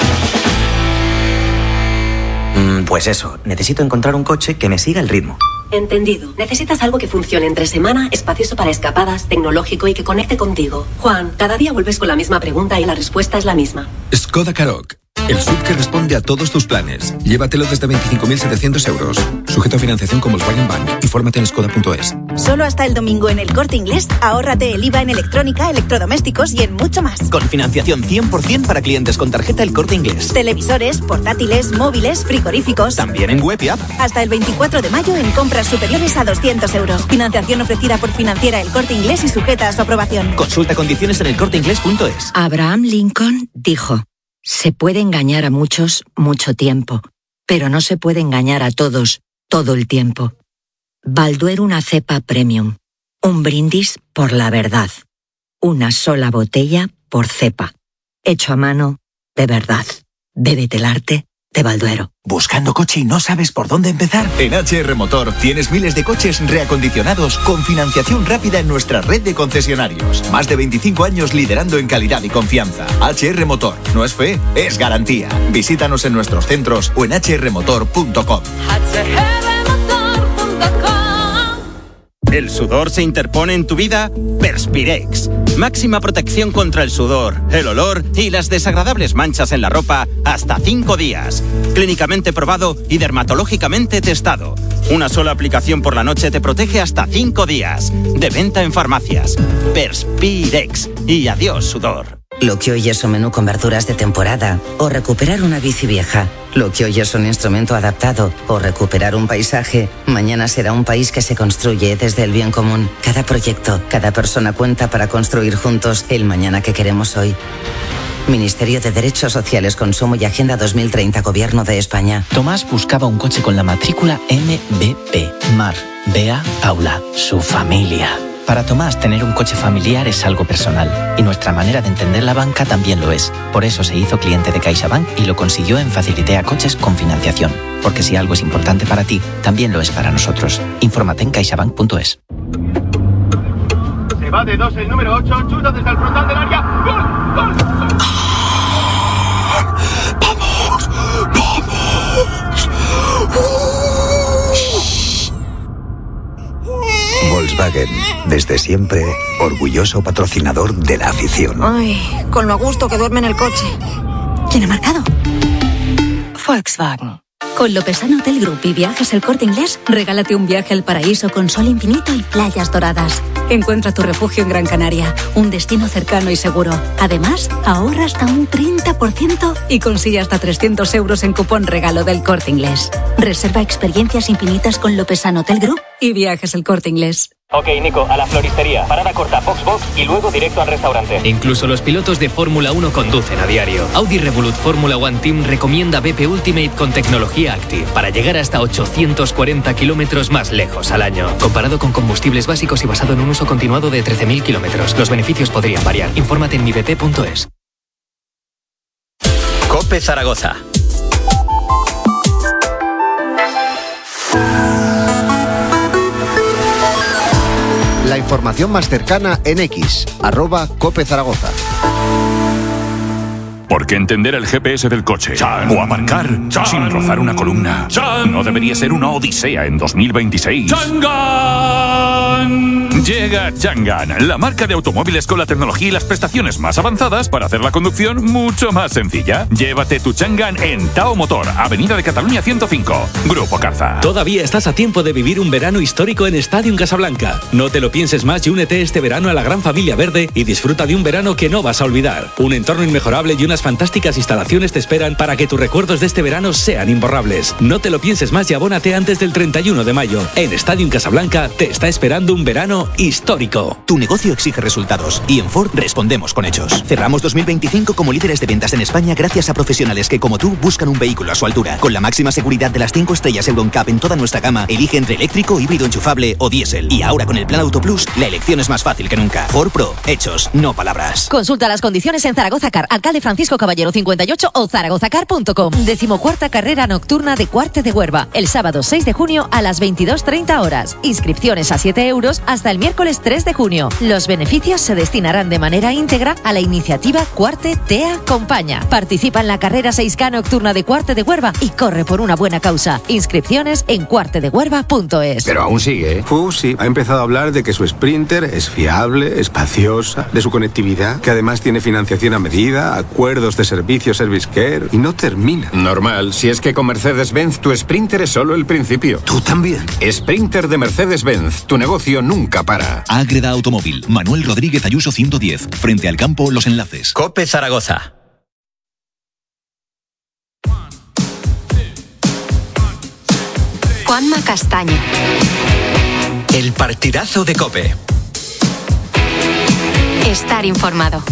Pues eso, necesito encontrar un coche que me siga el ritmo. Entendido. Necesitas algo que funcione entre semana, espacioso para escapadas, tecnológico y que conecte contigo. Juan, cada día vuelves con la misma pregunta y la respuesta es la misma. Skoda Karoq. El SUV que responde a todos tus planes. Llévatelo desde 25.700 euros. Sujeto a financiación con Volkswagen Bank. Infórmate en skoda.es. Solo hasta el domingo en El Corte Inglés, ahórrate el IVA en electrónica, electrodomésticos y en mucho más. Con financiación 100% para clientes con tarjeta El Corte Inglés. Televisores, portátiles, móviles, frigoríficos. También en web y app. Hasta el 24 de mayo en compras superiores a 200 euros. Financiación ofrecida por Financiera El Corte Inglés y sujeta a su aprobación. Consulta condiciones en elcorteinglés.es. Abraham Lincoln dijo: se puede engañar a muchos mucho tiempo, pero no se puede engañar a todos todo el tiempo. Balduero, una cepa premium. Un brindis por la verdad. Una sola botella por cepa. Hecho a mano, de verdad. Bébete el arte de Balduero. ¿Buscando coche y no sabes por dónde empezar? En HR Motor tienes miles de coches reacondicionados con financiación rápida en nuestra red de concesionarios. Más de 25 años liderando en calidad y confianza. HR Motor. No es fe, es garantía. Visítanos en nuestros centros o en hrmotor.com. ¿El sudor se interpone en tu vida? Perspirex. Máxima protección contra el sudor, el olor y las desagradables manchas en la ropa hasta 5 días. Clínicamente probado y dermatológicamente testado. Una sola aplicación por la noche te protege hasta 5 días. De venta en farmacias. Perspirex. Y adiós, sudor. Lo que hoy es un menú con verduras de temporada o recuperar una bici vieja. Lo que hoy es un instrumento adaptado o recuperar un paisaje, mañana será un país que se construye desde el bien común. Cada proyecto, cada persona cuenta para construir juntos el mañana que queremos hoy. Ministerio de Derechos Sociales, Consumo y Agenda 2030, Gobierno de España. Tomás buscaba un coche con la matrícula MBP. Mar, Bea, Paula, su familia. Para Tomás, tener un coche familiar es algo personal, y nuestra manera de entender la banca también lo es. Por eso se hizo cliente de CaixaBank y lo consiguió en Facilitea Coches con financiación. Porque si algo es importante para ti, también lo es para nosotros. Infórmate en caixabank.es. Se va de 2 el número 8, chuta desde el frontal del área. ¡Gol! ¡Gol! ¡Vamos! Volkswagen, desde siempre, orgulloso patrocinador de la afición. Ay, con lo a gusto que duerme en el coche. ¿Quién ha marcado? Volkswagen. Con Lopesano Hotel Group y Viajes El Corte Inglés, regálate un viaje al paraíso con sol infinito y playas doradas. Encuentra tu refugio en Gran Canaria, un destino cercano y seguro. Además, ahorra hasta un 30% y consigue hasta 300 euros en cupón regalo del Corte Inglés. Reserva experiencias infinitas con Lopesano Hotel Group y Viajes El Corte Inglés. Ok, Nico, a la floristería. Parada corta, Foxbox y luego directo al restaurante. Incluso los pilotos de Fórmula 1 conducen a diario. Audi Revolut Fórmula One Team recomienda BP Ultimate con tecnología Active para llegar hasta 840 kilómetros más lejos al año. Comparado con combustibles básicos y basado en un uso continuado de 13.000 kilómetros. Los beneficios podrían variar. Infórmate en mibp.es. COPE Zaragoza. La información más cercana en X, @COPE Zaragoza. Porque entender el GPS del coche o aparcar sin rozar una columna no debería ser una odisea en 2026. ¡Changan! Llega Changan, la marca de automóviles con la tecnología y las prestaciones más avanzadas para hacer la conducción mucho más sencilla. Llévate tu Changan en Tao Motor, Avenida de Cataluña 105, Grupo Carza. Todavía estás a tiempo de vivir un verano histórico en Stadium Casablanca. No te lo pienses más y únete este verano a la gran familia verde y disfruta de un verano que no vas a olvidar. Un entorno inmejorable y unas fantásticas instalaciones te esperan para que tus recuerdos de este verano sean imborrables. No te lo pienses más y abónate antes del 31 de mayo. En Stadium Casablanca te está esperando un verano histórico. Tu negocio exige resultados y en Ford respondemos con hechos. Cerramos 2025 como líderes de ventas en España gracias a profesionales que, como tú, buscan un vehículo a su altura. Con la máxima seguridad de las 5 estrellas EuroNCAP en toda nuestra gama, elige entre eléctrico, híbrido enchufable o diésel. Y ahora con el Plan Auto Plus, la elección es más fácil que nunca. Ford Pro, hechos, no palabras. Consulta las condiciones en Zaragoza Car, Alcalde Francisco Francisco Caballero 58 o zaragozacar.com. 14ª carrera nocturna de Cuarte de Huerva, el sábado 6 de junio a las 22:30 horas. Inscripciones a 7 euros hasta el miércoles 3 de junio. Los beneficios se destinarán de manera íntegra a la iniciativa Cuarte te acompaña. Participa en la carrera 6K nocturna de Cuarte de Huerva y corre por una buena causa. Inscripciones en cuartedehuerva.es. Pero aún sigue, ¿eh? Sí, ha empezado a hablar de que su Sprinter es fiable, espaciosa, de su conectividad, que además tiene financiación a medida, acuerdos de servicio Service Care, y no termina. Normal, si es que con Mercedes-Benz tu Sprinter es solo el principio. ¿Tú también? Sprinter de Mercedes-Benz, tu negocio nunca para. Ágreda Automóvil, Manuel Rodríguez Ayuso 110, frente al campo Los Enlaces. COPE Zaragoza. Juanma Castaño. El partidazo de COPE. Estar informado.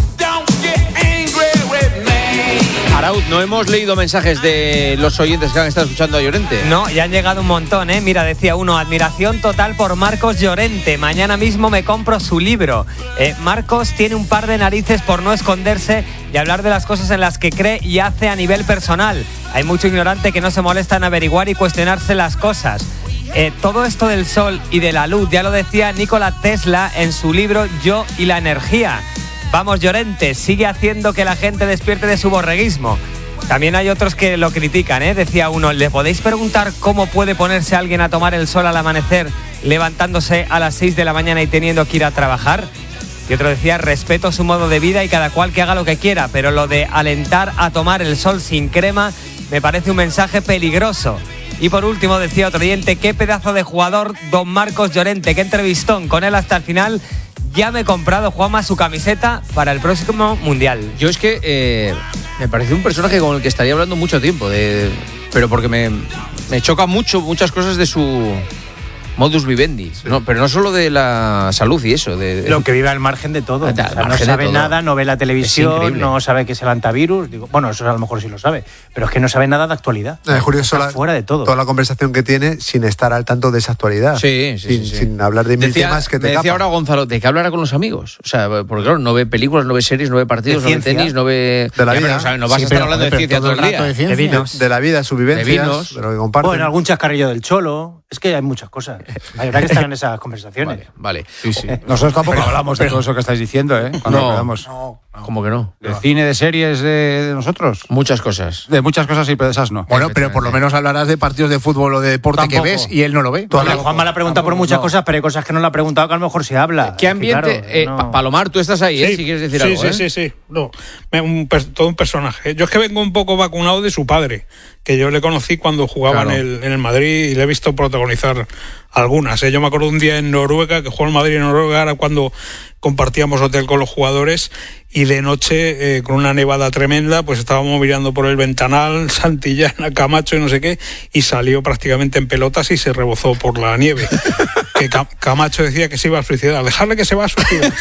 Arauz, no hemos leído mensajes de los oyentes que han estado escuchando a Llorente. No, ya han llegado un montón, ¿eh? Mira, decía uno, admiración total por Marcos Llorente. Mañana mismo me compro su libro. Marcos tiene un par de narices por no esconderse y hablar de las cosas en las que cree y hace a nivel personal. Hay mucho ignorante que no se molesta en averiguar y cuestionarse las cosas. Todo esto del sol y de la luz, ya lo decía Nikola Tesla en su libro Yo y la energía. Vamos, Llorente, sigue haciendo que la gente despierte de su borreguismo. También hay otros que lo critican, ¿eh? Decía uno, ¿le podéis preguntar cómo puede ponerse alguien a tomar el sol al amanecer, levantándose a las 6 de la mañana y teniendo que ir a trabajar? Y otro decía, respeto su modo de vida y cada cual que haga lo que quiera, pero lo de alentar a tomar el sol sin crema me parece un mensaje peligroso. Y por último decía otro oyente, qué pedazo de jugador don Marcos Llorente, qué entrevistón con él hasta el final. Ya me he comprado, Juanma, su camiseta para el próximo Mundial. Yo es que me parece un personaje con el que estaría hablando mucho tiempo, pero porque me choca mucho muchas cosas de su modus vivendi, sí. No, pero no solo de la salud y eso. Lo que vive al margen de todo. No sabe nada, no ve la televisión, no sabe qué es el antivirus. Bueno, eso a lo mejor sí lo sabe, pero es que no sabe nada de actualidad. Curioso, fuera de todo. Toda la conversación que tiene sin estar al tanto de esa actualidad. Sí. Sin hablar de mil temas que te decía tapan. Ahora Gonzalo, de que hablara con los amigos. O sea, porque claro, no ve películas, no ve series, no ve partidos, no ve tenis, no ve... De la vida. O sea, no vas a estar hablando de ciencia todo el día. De vinos. De la vida, sus vivencias, de vinos. de lo que comparten. Bueno, algún chascarrillo del Cholo. Es que hay muchas cosas. Habrá que estar en esas conversaciones. Vale. Sí. Nosotros tampoco hablamos de todo eso que estáis diciendo, ¿eh? Cuando hablamos. ¿Cómo que no? ¿De cine, de series, de nosotros? Muchas cosas. De muchas cosas sí, pero de esas no. Bueno, pero por lo menos hablarás de partidos de fútbol o de deporte que ves y él no lo ve. Juanma la pregunta por muchas cosas, pero hay cosas que no le ha preguntado que a lo mejor se habla. ¿Qué ambiente? Palomar, tú estás ahí, sí, si quieres decir algo. Sí. No, todo un personaje. Yo es que vengo un poco vacunado de su padre, que yo le conocí cuando jugaba en el Madrid y le he visto protagonizar algunas. Yo me acuerdo un día en Noruega, que jugó el Madrid en Noruega, era cuando compartíamos hotel con los jugadores y de noche, con una nevada tremenda, pues estábamos mirando por el ventanal, Santillana, Camacho y no sé qué, y salió prácticamente en pelotas y se rebozó por la nieve. Que Camacho decía que se iba a suicidar. Dejarle que se va a suicidar.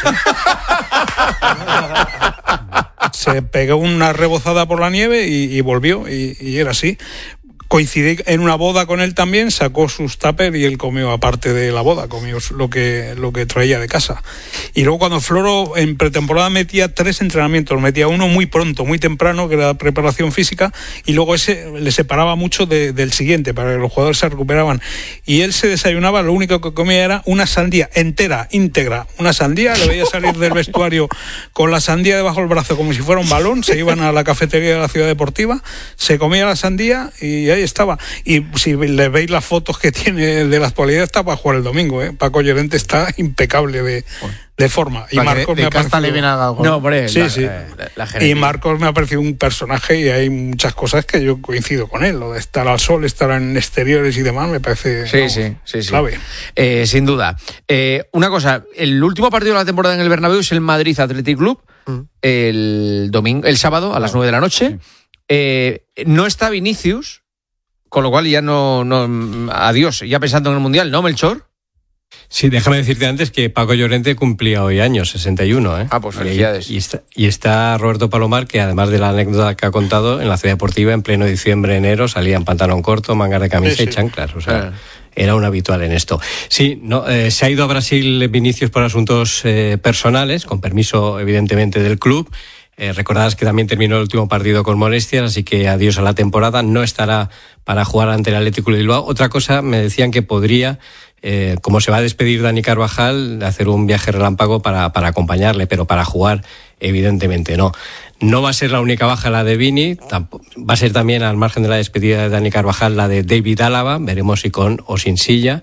Se pegó una rebozada por la nieve y volvió, y era así. Coincidí en una boda con él también, sacó sus tuppers y él comió aparte de la boda, comió lo que traía de casa. Y luego cuando Floro en pretemporada metía 3 entrenamientos, metía uno muy pronto, muy temprano, que era preparación física, y luego ese le separaba mucho del siguiente, para que los jugadores se recuperaban. Y él se desayunaba, lo único que comía era una sandía entera, íntegra, una sandía, le veía salir del vestuario con la sandía debajo del brazo como si fuera un balón, se iban a la cafetería de la Ciudad Deportiva, se comía la sandía y ahí estaba. Y si le veis las fotos que tiene de la actualidad, está para jugar el domingo, ¿eh? Paco Llorente está impecable de forma. Y Marcos me ha parecido... No, hombre, sí. Y Marcos me ha parecido un personaje y hay muchas cosas que yo coincido con él. Lo de estar al sol, estar en exteriores y demás, me parece clave. Sin duda. Una cosa, el último partido de la temporada en el Bernabéu es el Madrid Athletic Club, el sábado a las 9 de la noche. No está Vinicius, con lo cual ya no adiós, ya pensando en el Mundial, ¿no, Melchor? Sí, déjame decirte antes que Paco Llorente cumplía hoy años, 61, ¿eh? Ah, pues felicidades. Y está Roberto Palomar, que además de la anécdota que ha contado, en la Ciudad Deportiva, en pleno diciembre, enero, salía en pantalón corto, mangas de camisa y chanclas, o sea... Era un habitual en esto. Sí, se ha ido a Brasil Vinicius por asuntos personales, con permiso evidentemente del club. Recordarás que también terminó el último partido con molestias, así que adiós a la temporada. No estará para jugar ante el Athletic de Bilbao. Otra cosa, me decían que podría, como se va a despedir Dani Carvajal, hacer un viaje relámpago para acompañarle, pero para jugar, evidentemente no. No va a ser la única baja la de Vini, va a ser también, al margen de la despedida de Dani Carvajal, la de David Álava. Veremos si con o sin silla.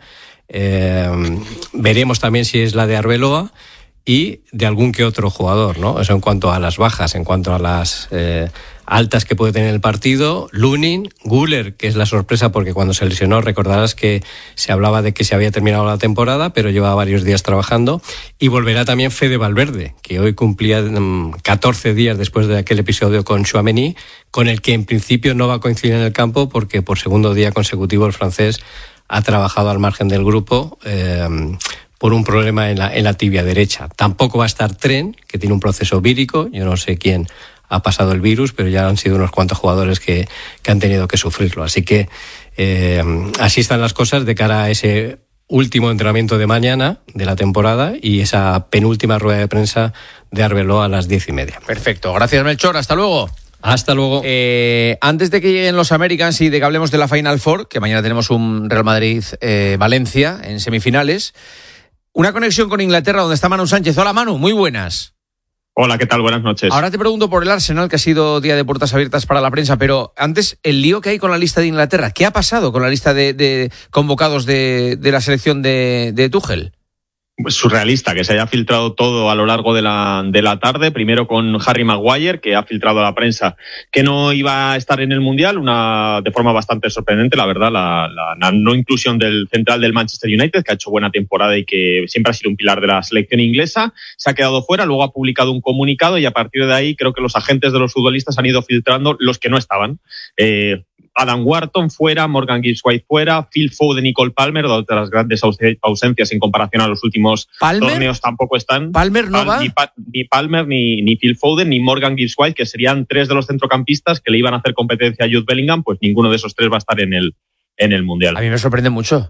Veremos también si es la de Arbeloa y de algún que otro jugador, ¿no? Eso en cuanto a las bajas, en cuanto a las altas que puede tener el partido. Lunin, Güler, que es la sorpresa porque cuando se lesionó recordarás que se hablaba de que se había terminado la temporada, pero llevaba varios días trabajando. Y volverá también Fede Valverde, que hoy cumplía 14 días después de aquel episodio con Tchouaméni, con el que en principio no va a coincidir en el campo porque por segundo día consecutivo el francés ha trabajado al margen del grupo por un problema en la tibia derecha. Tampoco va a estar Tren, que tiene un proceso vírico. Yo no sé quién ha pasado el virus, pero ya han sido unos cuantos jugadores que han tenido que sufrirlo. Así que así están las cosas de cara a ese último entrenamiento de mañana de la temporada y esa penúltima rueda de prensa de Arbeloa a las 10:30. Perfecto. Gracias, Melchor. Hasta luego. Hasta luego. Antes de que lleguen los Americans y de que hablemos de la Final Four, que mañana tenemos un Real Madrid-Valencia en semifinales, una conexión con Inglaterra donde está Manu Sánchez. Hola, Manu, muy buenas. Hola, ¿qué tal? Buenas noches. Ahora te pregunto por el Arsenal, que ha sido día de puertas abiertas para la prensa, pero antes, el lío que hay con la lista de Inglaterra. ¿Qué ha pasado con la lista de convocados de la selección de Tuchel? Pues surrealista, que se haya filtrado todo a lo largo de la tarde, primero con Harry Maguire, que ha filtrado a la prensa que no iba a estar en el Mundial, de forma bastante sorprendente, la verdad, la no inclusión del central del Manchester United, que ha hecho buena temporada y que siempre ha sido un pilar de la selección inglesa, se ha quedado fuera, luego ha publicado un comunicado y a partir de ahí creo que los agentes de los futbolistas han ido filtrando los que no estaban. Adam Wharton fuera, Morgan Gibbs-White fuera, Phil Foden y Cole Palmer, dos de las grandes ausencias en comparación a los últimos torneos, tampoco están. ¿Palmer no va? Ni Palmer, ni Phil Foden, ni Morgan Gibbs-White, que serían tres de los centrocampistas que le iban a hacer competencia a Jude Bellingham, pues ninguno de esos tres va a estar en el Mundial. A mí me sorprende mucho.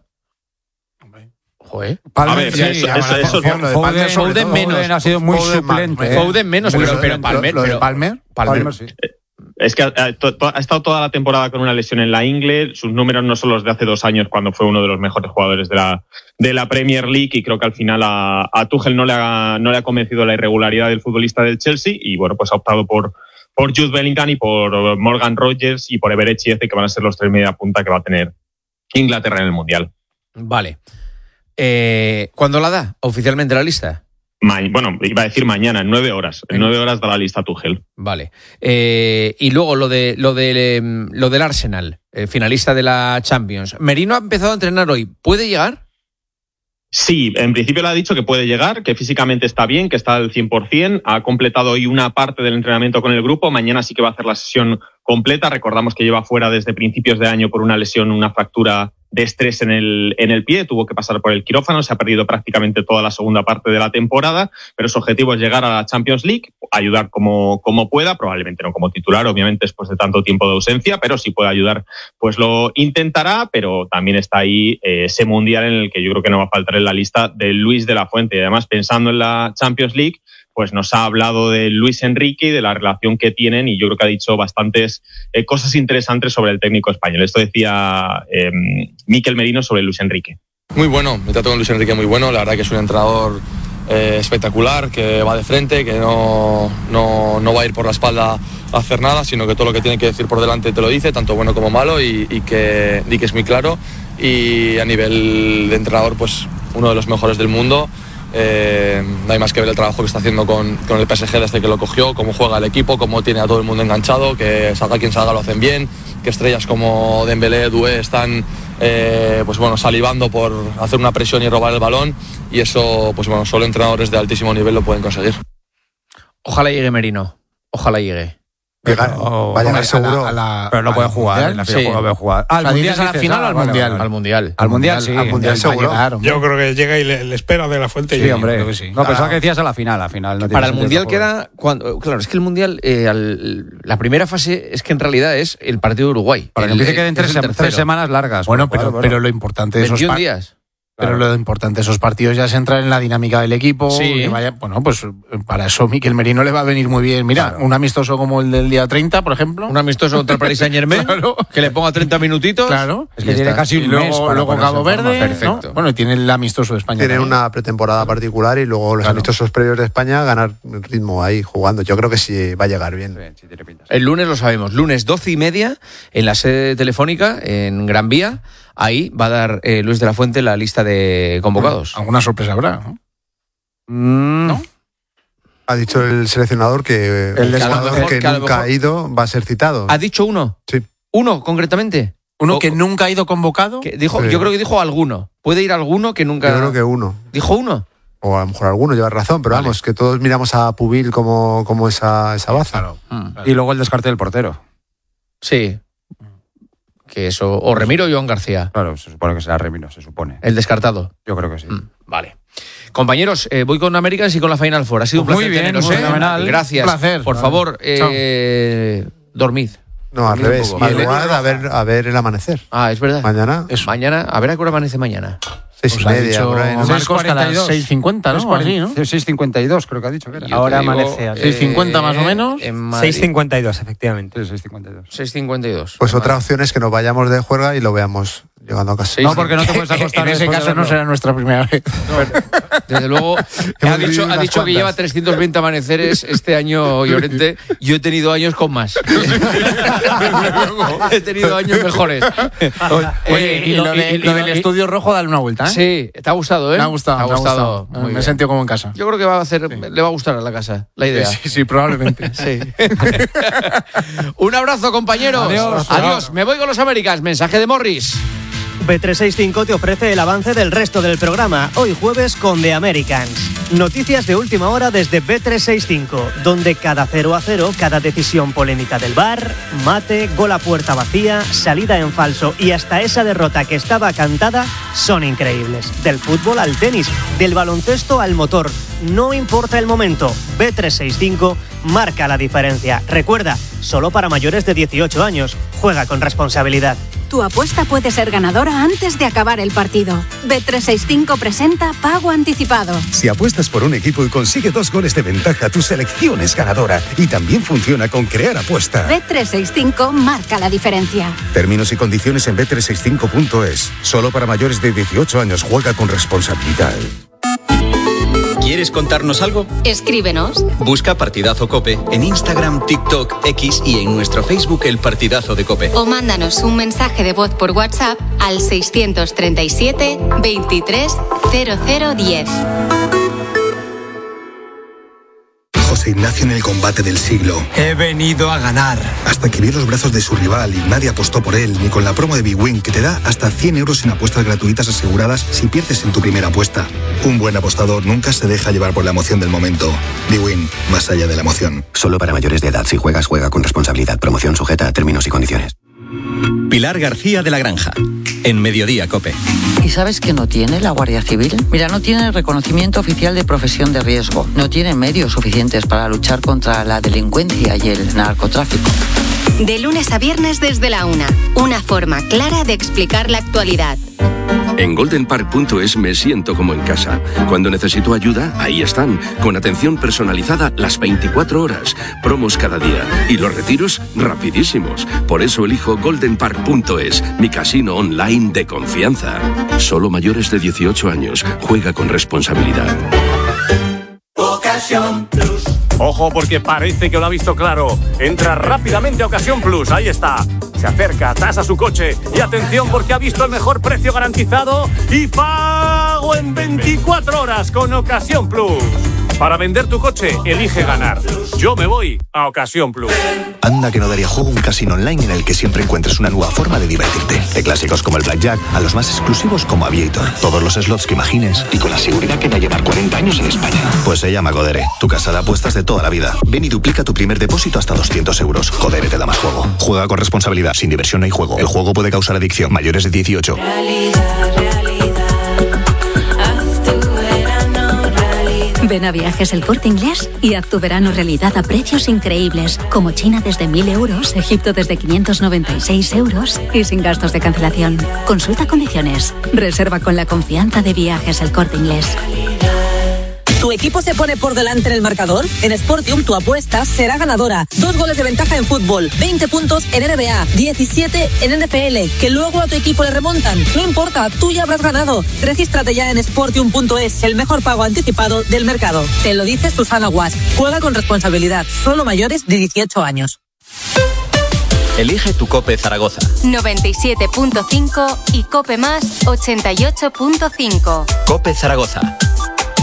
Joder. Palmer, a ver, sí, eso Foden menos. Ha sido muy suplente. Foden menos, pero Palmer. Lo de Palmer sí. Es que ha estado toda la temporada con una lesión en la ingle. Sus números no son los de hace 2 años, cuando fue uno de los mejores jugadores de la Premier League, y creo que al final a Tuchel no le ha convencido la irregularidad del futbolista del Chelsea, y bueno, pues ha optado por Jude Bellingham y por Morgan Rogers y por Everett Chieze, que van a ser los 3 media punta que va a tener Inglaterra en el Mundial. Vale. ¿Cuándo la da oficialmente la lista? Bueno, iba a decir mañana, en 9 horas. En 9 horas da la lista Tuchel. Vale. Y luego lo del Arsenal, finalista de la Champions. Merino ha empezado a entrenar hoy. ¿Puede llegar? Sí, en principio le ha dicho que puede llegar, que físicamente está bien, que está al 100%. Ha completado hoy una parte del entrenamiento con el grupo. Mañana sí que va a hacer la sesión completa. Recordamos que lleva fuera desde principios de año por una lesión, una fractura de estrés en el pie, tuvo que pasar por el quirófano, se ha perdido prácticamente toda la segunda parte de la temporada, pero su objetivo es llegar a la Champions League, ayudar como pueda, probablemente no como titular, obviamente después de tanto tiempo de ausencia, pero si puede ayudar, pues lo intentará, pero también está ahí ese Mundial en el que yo creo que no va a faltar en la lista de Luis de la Fuente. Y además, pensando en la Champions League, pues nos ha hablado de Luis Enrique y de la relación que tienen, y yo creo que ha dicho bastantes cosas interesantes sobre el técnico español. Esto decía Mikel Merino sobre Luis Enrique. Muy bueno, me trato con Luis Enrique muy bueno, la verdad que es un entrenador espectacular, que va de frente, que no va a ir por la espalda a hacer nada, sino que todo lo que tiene que decir por delante te lo dice, tanto bueno como malo, y que es muy claro. Y a nivel de entrenador, pues uno de los mejores del mundo. No hay más que ver el trabajo que está haciendo con el PSG desde que lo cogió, cómo juega el equipo, cómo tiene a todo el mundo enganchado, que salga quien salga lo hacen bien, que estrellas como Dembélé, Doué están pues bueno, salivando por hacer una presión y robar el balón, y eso pues bueno, solo entrenadores de altísimo nivel lo pueden conseguir. Ojalá llegue Merino, ojalá llegue. Va a llegar seguro. Pero no puede jugar. En la final puede jugar. ¿Al Mundial, a la final o al Mundial? Al Mundial. Al Mundial, sí. Al Mundial seguro. Yo creo que llega y le espera de la Fuente. Sí, hombre. Creo que sí. No, pensaba que decías a la final. No para el Mundial queda... Claro, es que el Mundial, la primera fase es que en realidad es el partido de Uruguay. Para que empiece queden 3 semanas largas. Bueno, pero lo importante de esos 21 días. Pero lo importante de esos partidos ya es entrar en la dinámica del equipo. Sí. Que vaya, bueno, pues para eso Miquel Merino le va a venir muy bien. Mira, un amistoso como el del día 30, por ejemplo. Un amistoso contra el Paris Saint-Germain, claro, que le ponga 30 minutitos. Claro. Es que tiene casi un mes. Luego Cabo Verde. Perfecto. ¿no? Bueno, y tiene el amistoso de España. Tiene una pretemporada particular y luego los amistosos previos de España ganar ritmo ahí jugando. Yo creo que sí va a llegar bien. El lunes lo sabemos. Lunes 12:30 en la sede telefónica en Gran Vía. Ahí va a dar Luis de la Fuente la lista de convocados. Alguna sorpresa habrá, ¿no? ¿No? Ha dicho el seleccionador que el jugador que nunca ha ido va a ser citado. ¿Ha dicho uno? Sí. ¿Uno concretamente? ¿Uno que nunca ha ido convocado? Dijo, sí. Yo creo que dijo alguno. ¿Puede ir alguno que nunca...? Yo creo que uno. ¿Dijo uno? O a lo mejor alguno lleva razón, pero vamos, que todos miramos a Pubil como esa baza. Claro. Y luego el descarte del portero. Sí. Que eso, o Remiro o Joan García. Claro, se supone que será Remiro, se supone. El descartado. Yo creo que sí. Vale. Compañeros, voy con Americans y con la Final Four. Ha sido un placer teneros. Fenomenal. Gracias. Un placer. Por favor, dormid. No, al revés. Madrugad a ver el amanecer. Ah, es verdad. Mañana. Mañana, a ver a qué hora amanece mañana. 6:30. Por ahí, ¿no? Marcos que a las 6:50, ¿no? Así, ¿no? 6:52 creo que ha dicho que era. Ahora amanece. 6:50 más o menos. 6:52, efectivamente. Sí, 6:52. 6:52. Pues otra opción es que nos vayamos de juerga y lo veamos llegando a casa. No, porque no te puedes acostar. En ese caso no será nuestra primera vez. Desde luego, ha dicho que lleva 320 amaneceres este año, Llorente. Yo he tenido años con más. He tenido años mejores. Oye, y lo del estudio rojo, dale una vuelta, ¿eh? Sí, te ha gustado, ¿eh? Me ha gustado. Me he sentido como en casa. Yo creo que le va a gustar a la casa, la idea. Sí, probablemente. Sí. Un abrazo, compañeros. Adiós. Me voy con los Americans. Mensaje de Morris. Bet365 te ofrece el avance del resto del programa, hoy jueves con The Americans. Noticias de última hora desde Bet365, donde cada 0-0, cada decisión polémica del VAR, mate, gol a puerta vacía, salida en falso y hasta esa derrota que estaba cantada son increíbles. Del fútbol al tenis, del baloncesto al motor, no importa el momento, Bet365 marca la diferencia. Recuerda, solo para mayores de 18 años, juega con responsabilidad. Tu apuesta puede ser ganadora antes de acabar el partido. Bet365 presenta Pago Anticipado. Si apuestas por un equipo y consigue 2 goles de ventaja, tu selección es ganadora. Y también funciona con Crear Apuesta. Bet365 marca la diferencia. Términos y condiciones en bet365.es. Solo para mayores de 18 años. Juega con responsabilidad. ¿Quieres contarnos algo? Escríbenos. Busca Partidazo COPE en Instagram, TikTok, X y en nuestro Facebook El Partidazo de COPE. O mándanos un mensaje de voz por WhatsApp al 637 23 0010. José Ignacio en el combate del siglo. He venido a ganar. Hasta que vio los brazos de su rival y nadie apostó por él, ni con la promo de Big Win, que te da hasta 100 euros en apuestas gratuitas aseguradas si pierdes en tu primera apuesta. Un buen apostador nunca se deja llevar por la emoción del momento. Big Win, más allá de la emoción. Solo para mayores de edad. Si juegas, juega con responsabilidad. Promoción sujeta a términos y condiciones. Pilar García de la Granja, en Mediodía COPE. ¿Y sabes qué no tiene la Guardia Civil? Mira, no tiene el reconocimiento oficial de profesión de riesgo. No tiene medios suficientes para luchar contra la delincuencia y el narcotráfico. De lunes a viernes desde la 1. Una forma clara de explicar la actualidad. En goldenpark.es me siento como en casa. Cuando necesito ayuda, ahí están, con atención personalizada las 24 horas, promos cada día y los retiros rapidísimos. Por eso elijo goldenpark.es, mi casino online de confianza. Solo mayores de 18 años. Juega con responsabilidad. Ocasión Plus. Ojo, porque parece que lo ha visto claro. Entra rápidamente a Ocasión Plus, ahí está. Se acerca, tasa su coche y atención porque ha visto el mejor precio garantizado y pago en 24 horas con Ocasión Plus. Para vender tu coche, elige ganar. Yo me voy a Ocasión Plus. Anda que no daría juego un casino online en el que siempre encuentres una nueva forma de divertirte. De clásicos como el Blackjack a los más exclusivos como Aviator. Todos los slots que imagines y con la seguridad que va a llevar 40 años en España. Pues se llama Codere, tu casa de apuestas de toda la vida. Ven y duplica tu primer depósito hasta 200 euros. Codere te da más juego. Juega con responsabilidad. Sin diversión no hay juego. El juego puede causar adicción. Mayores de 18. Ven a Viajes El Corte Inglés y haz tu verano realidad a precios increíbles, como China desde 1.000 euros, Egipto desde 596 euros y sin gastos de cancelación. Consulta condiciones. Reserva con la confianza de Viajes El Corte Inglés. ¿Tu equipo se pone por delante en el marcador? En Sportium tu apuesta será ganadora. 2 goles de ventaja en fútbol, 20 puntos en NBA, 17 en NFL, que luego a tu equipo le remontan. No importa, tú ya habrás ganado. Regístrate ya en Sportium.es, el mejor pago anticipado del mercado. Te lo dice Susana Guas. Juega con responsabilidad. Solo mayores de 18 años. Elige tu COPE Zaragoza. 97.5 y COPE Más 88.5. COPE Zaragoza.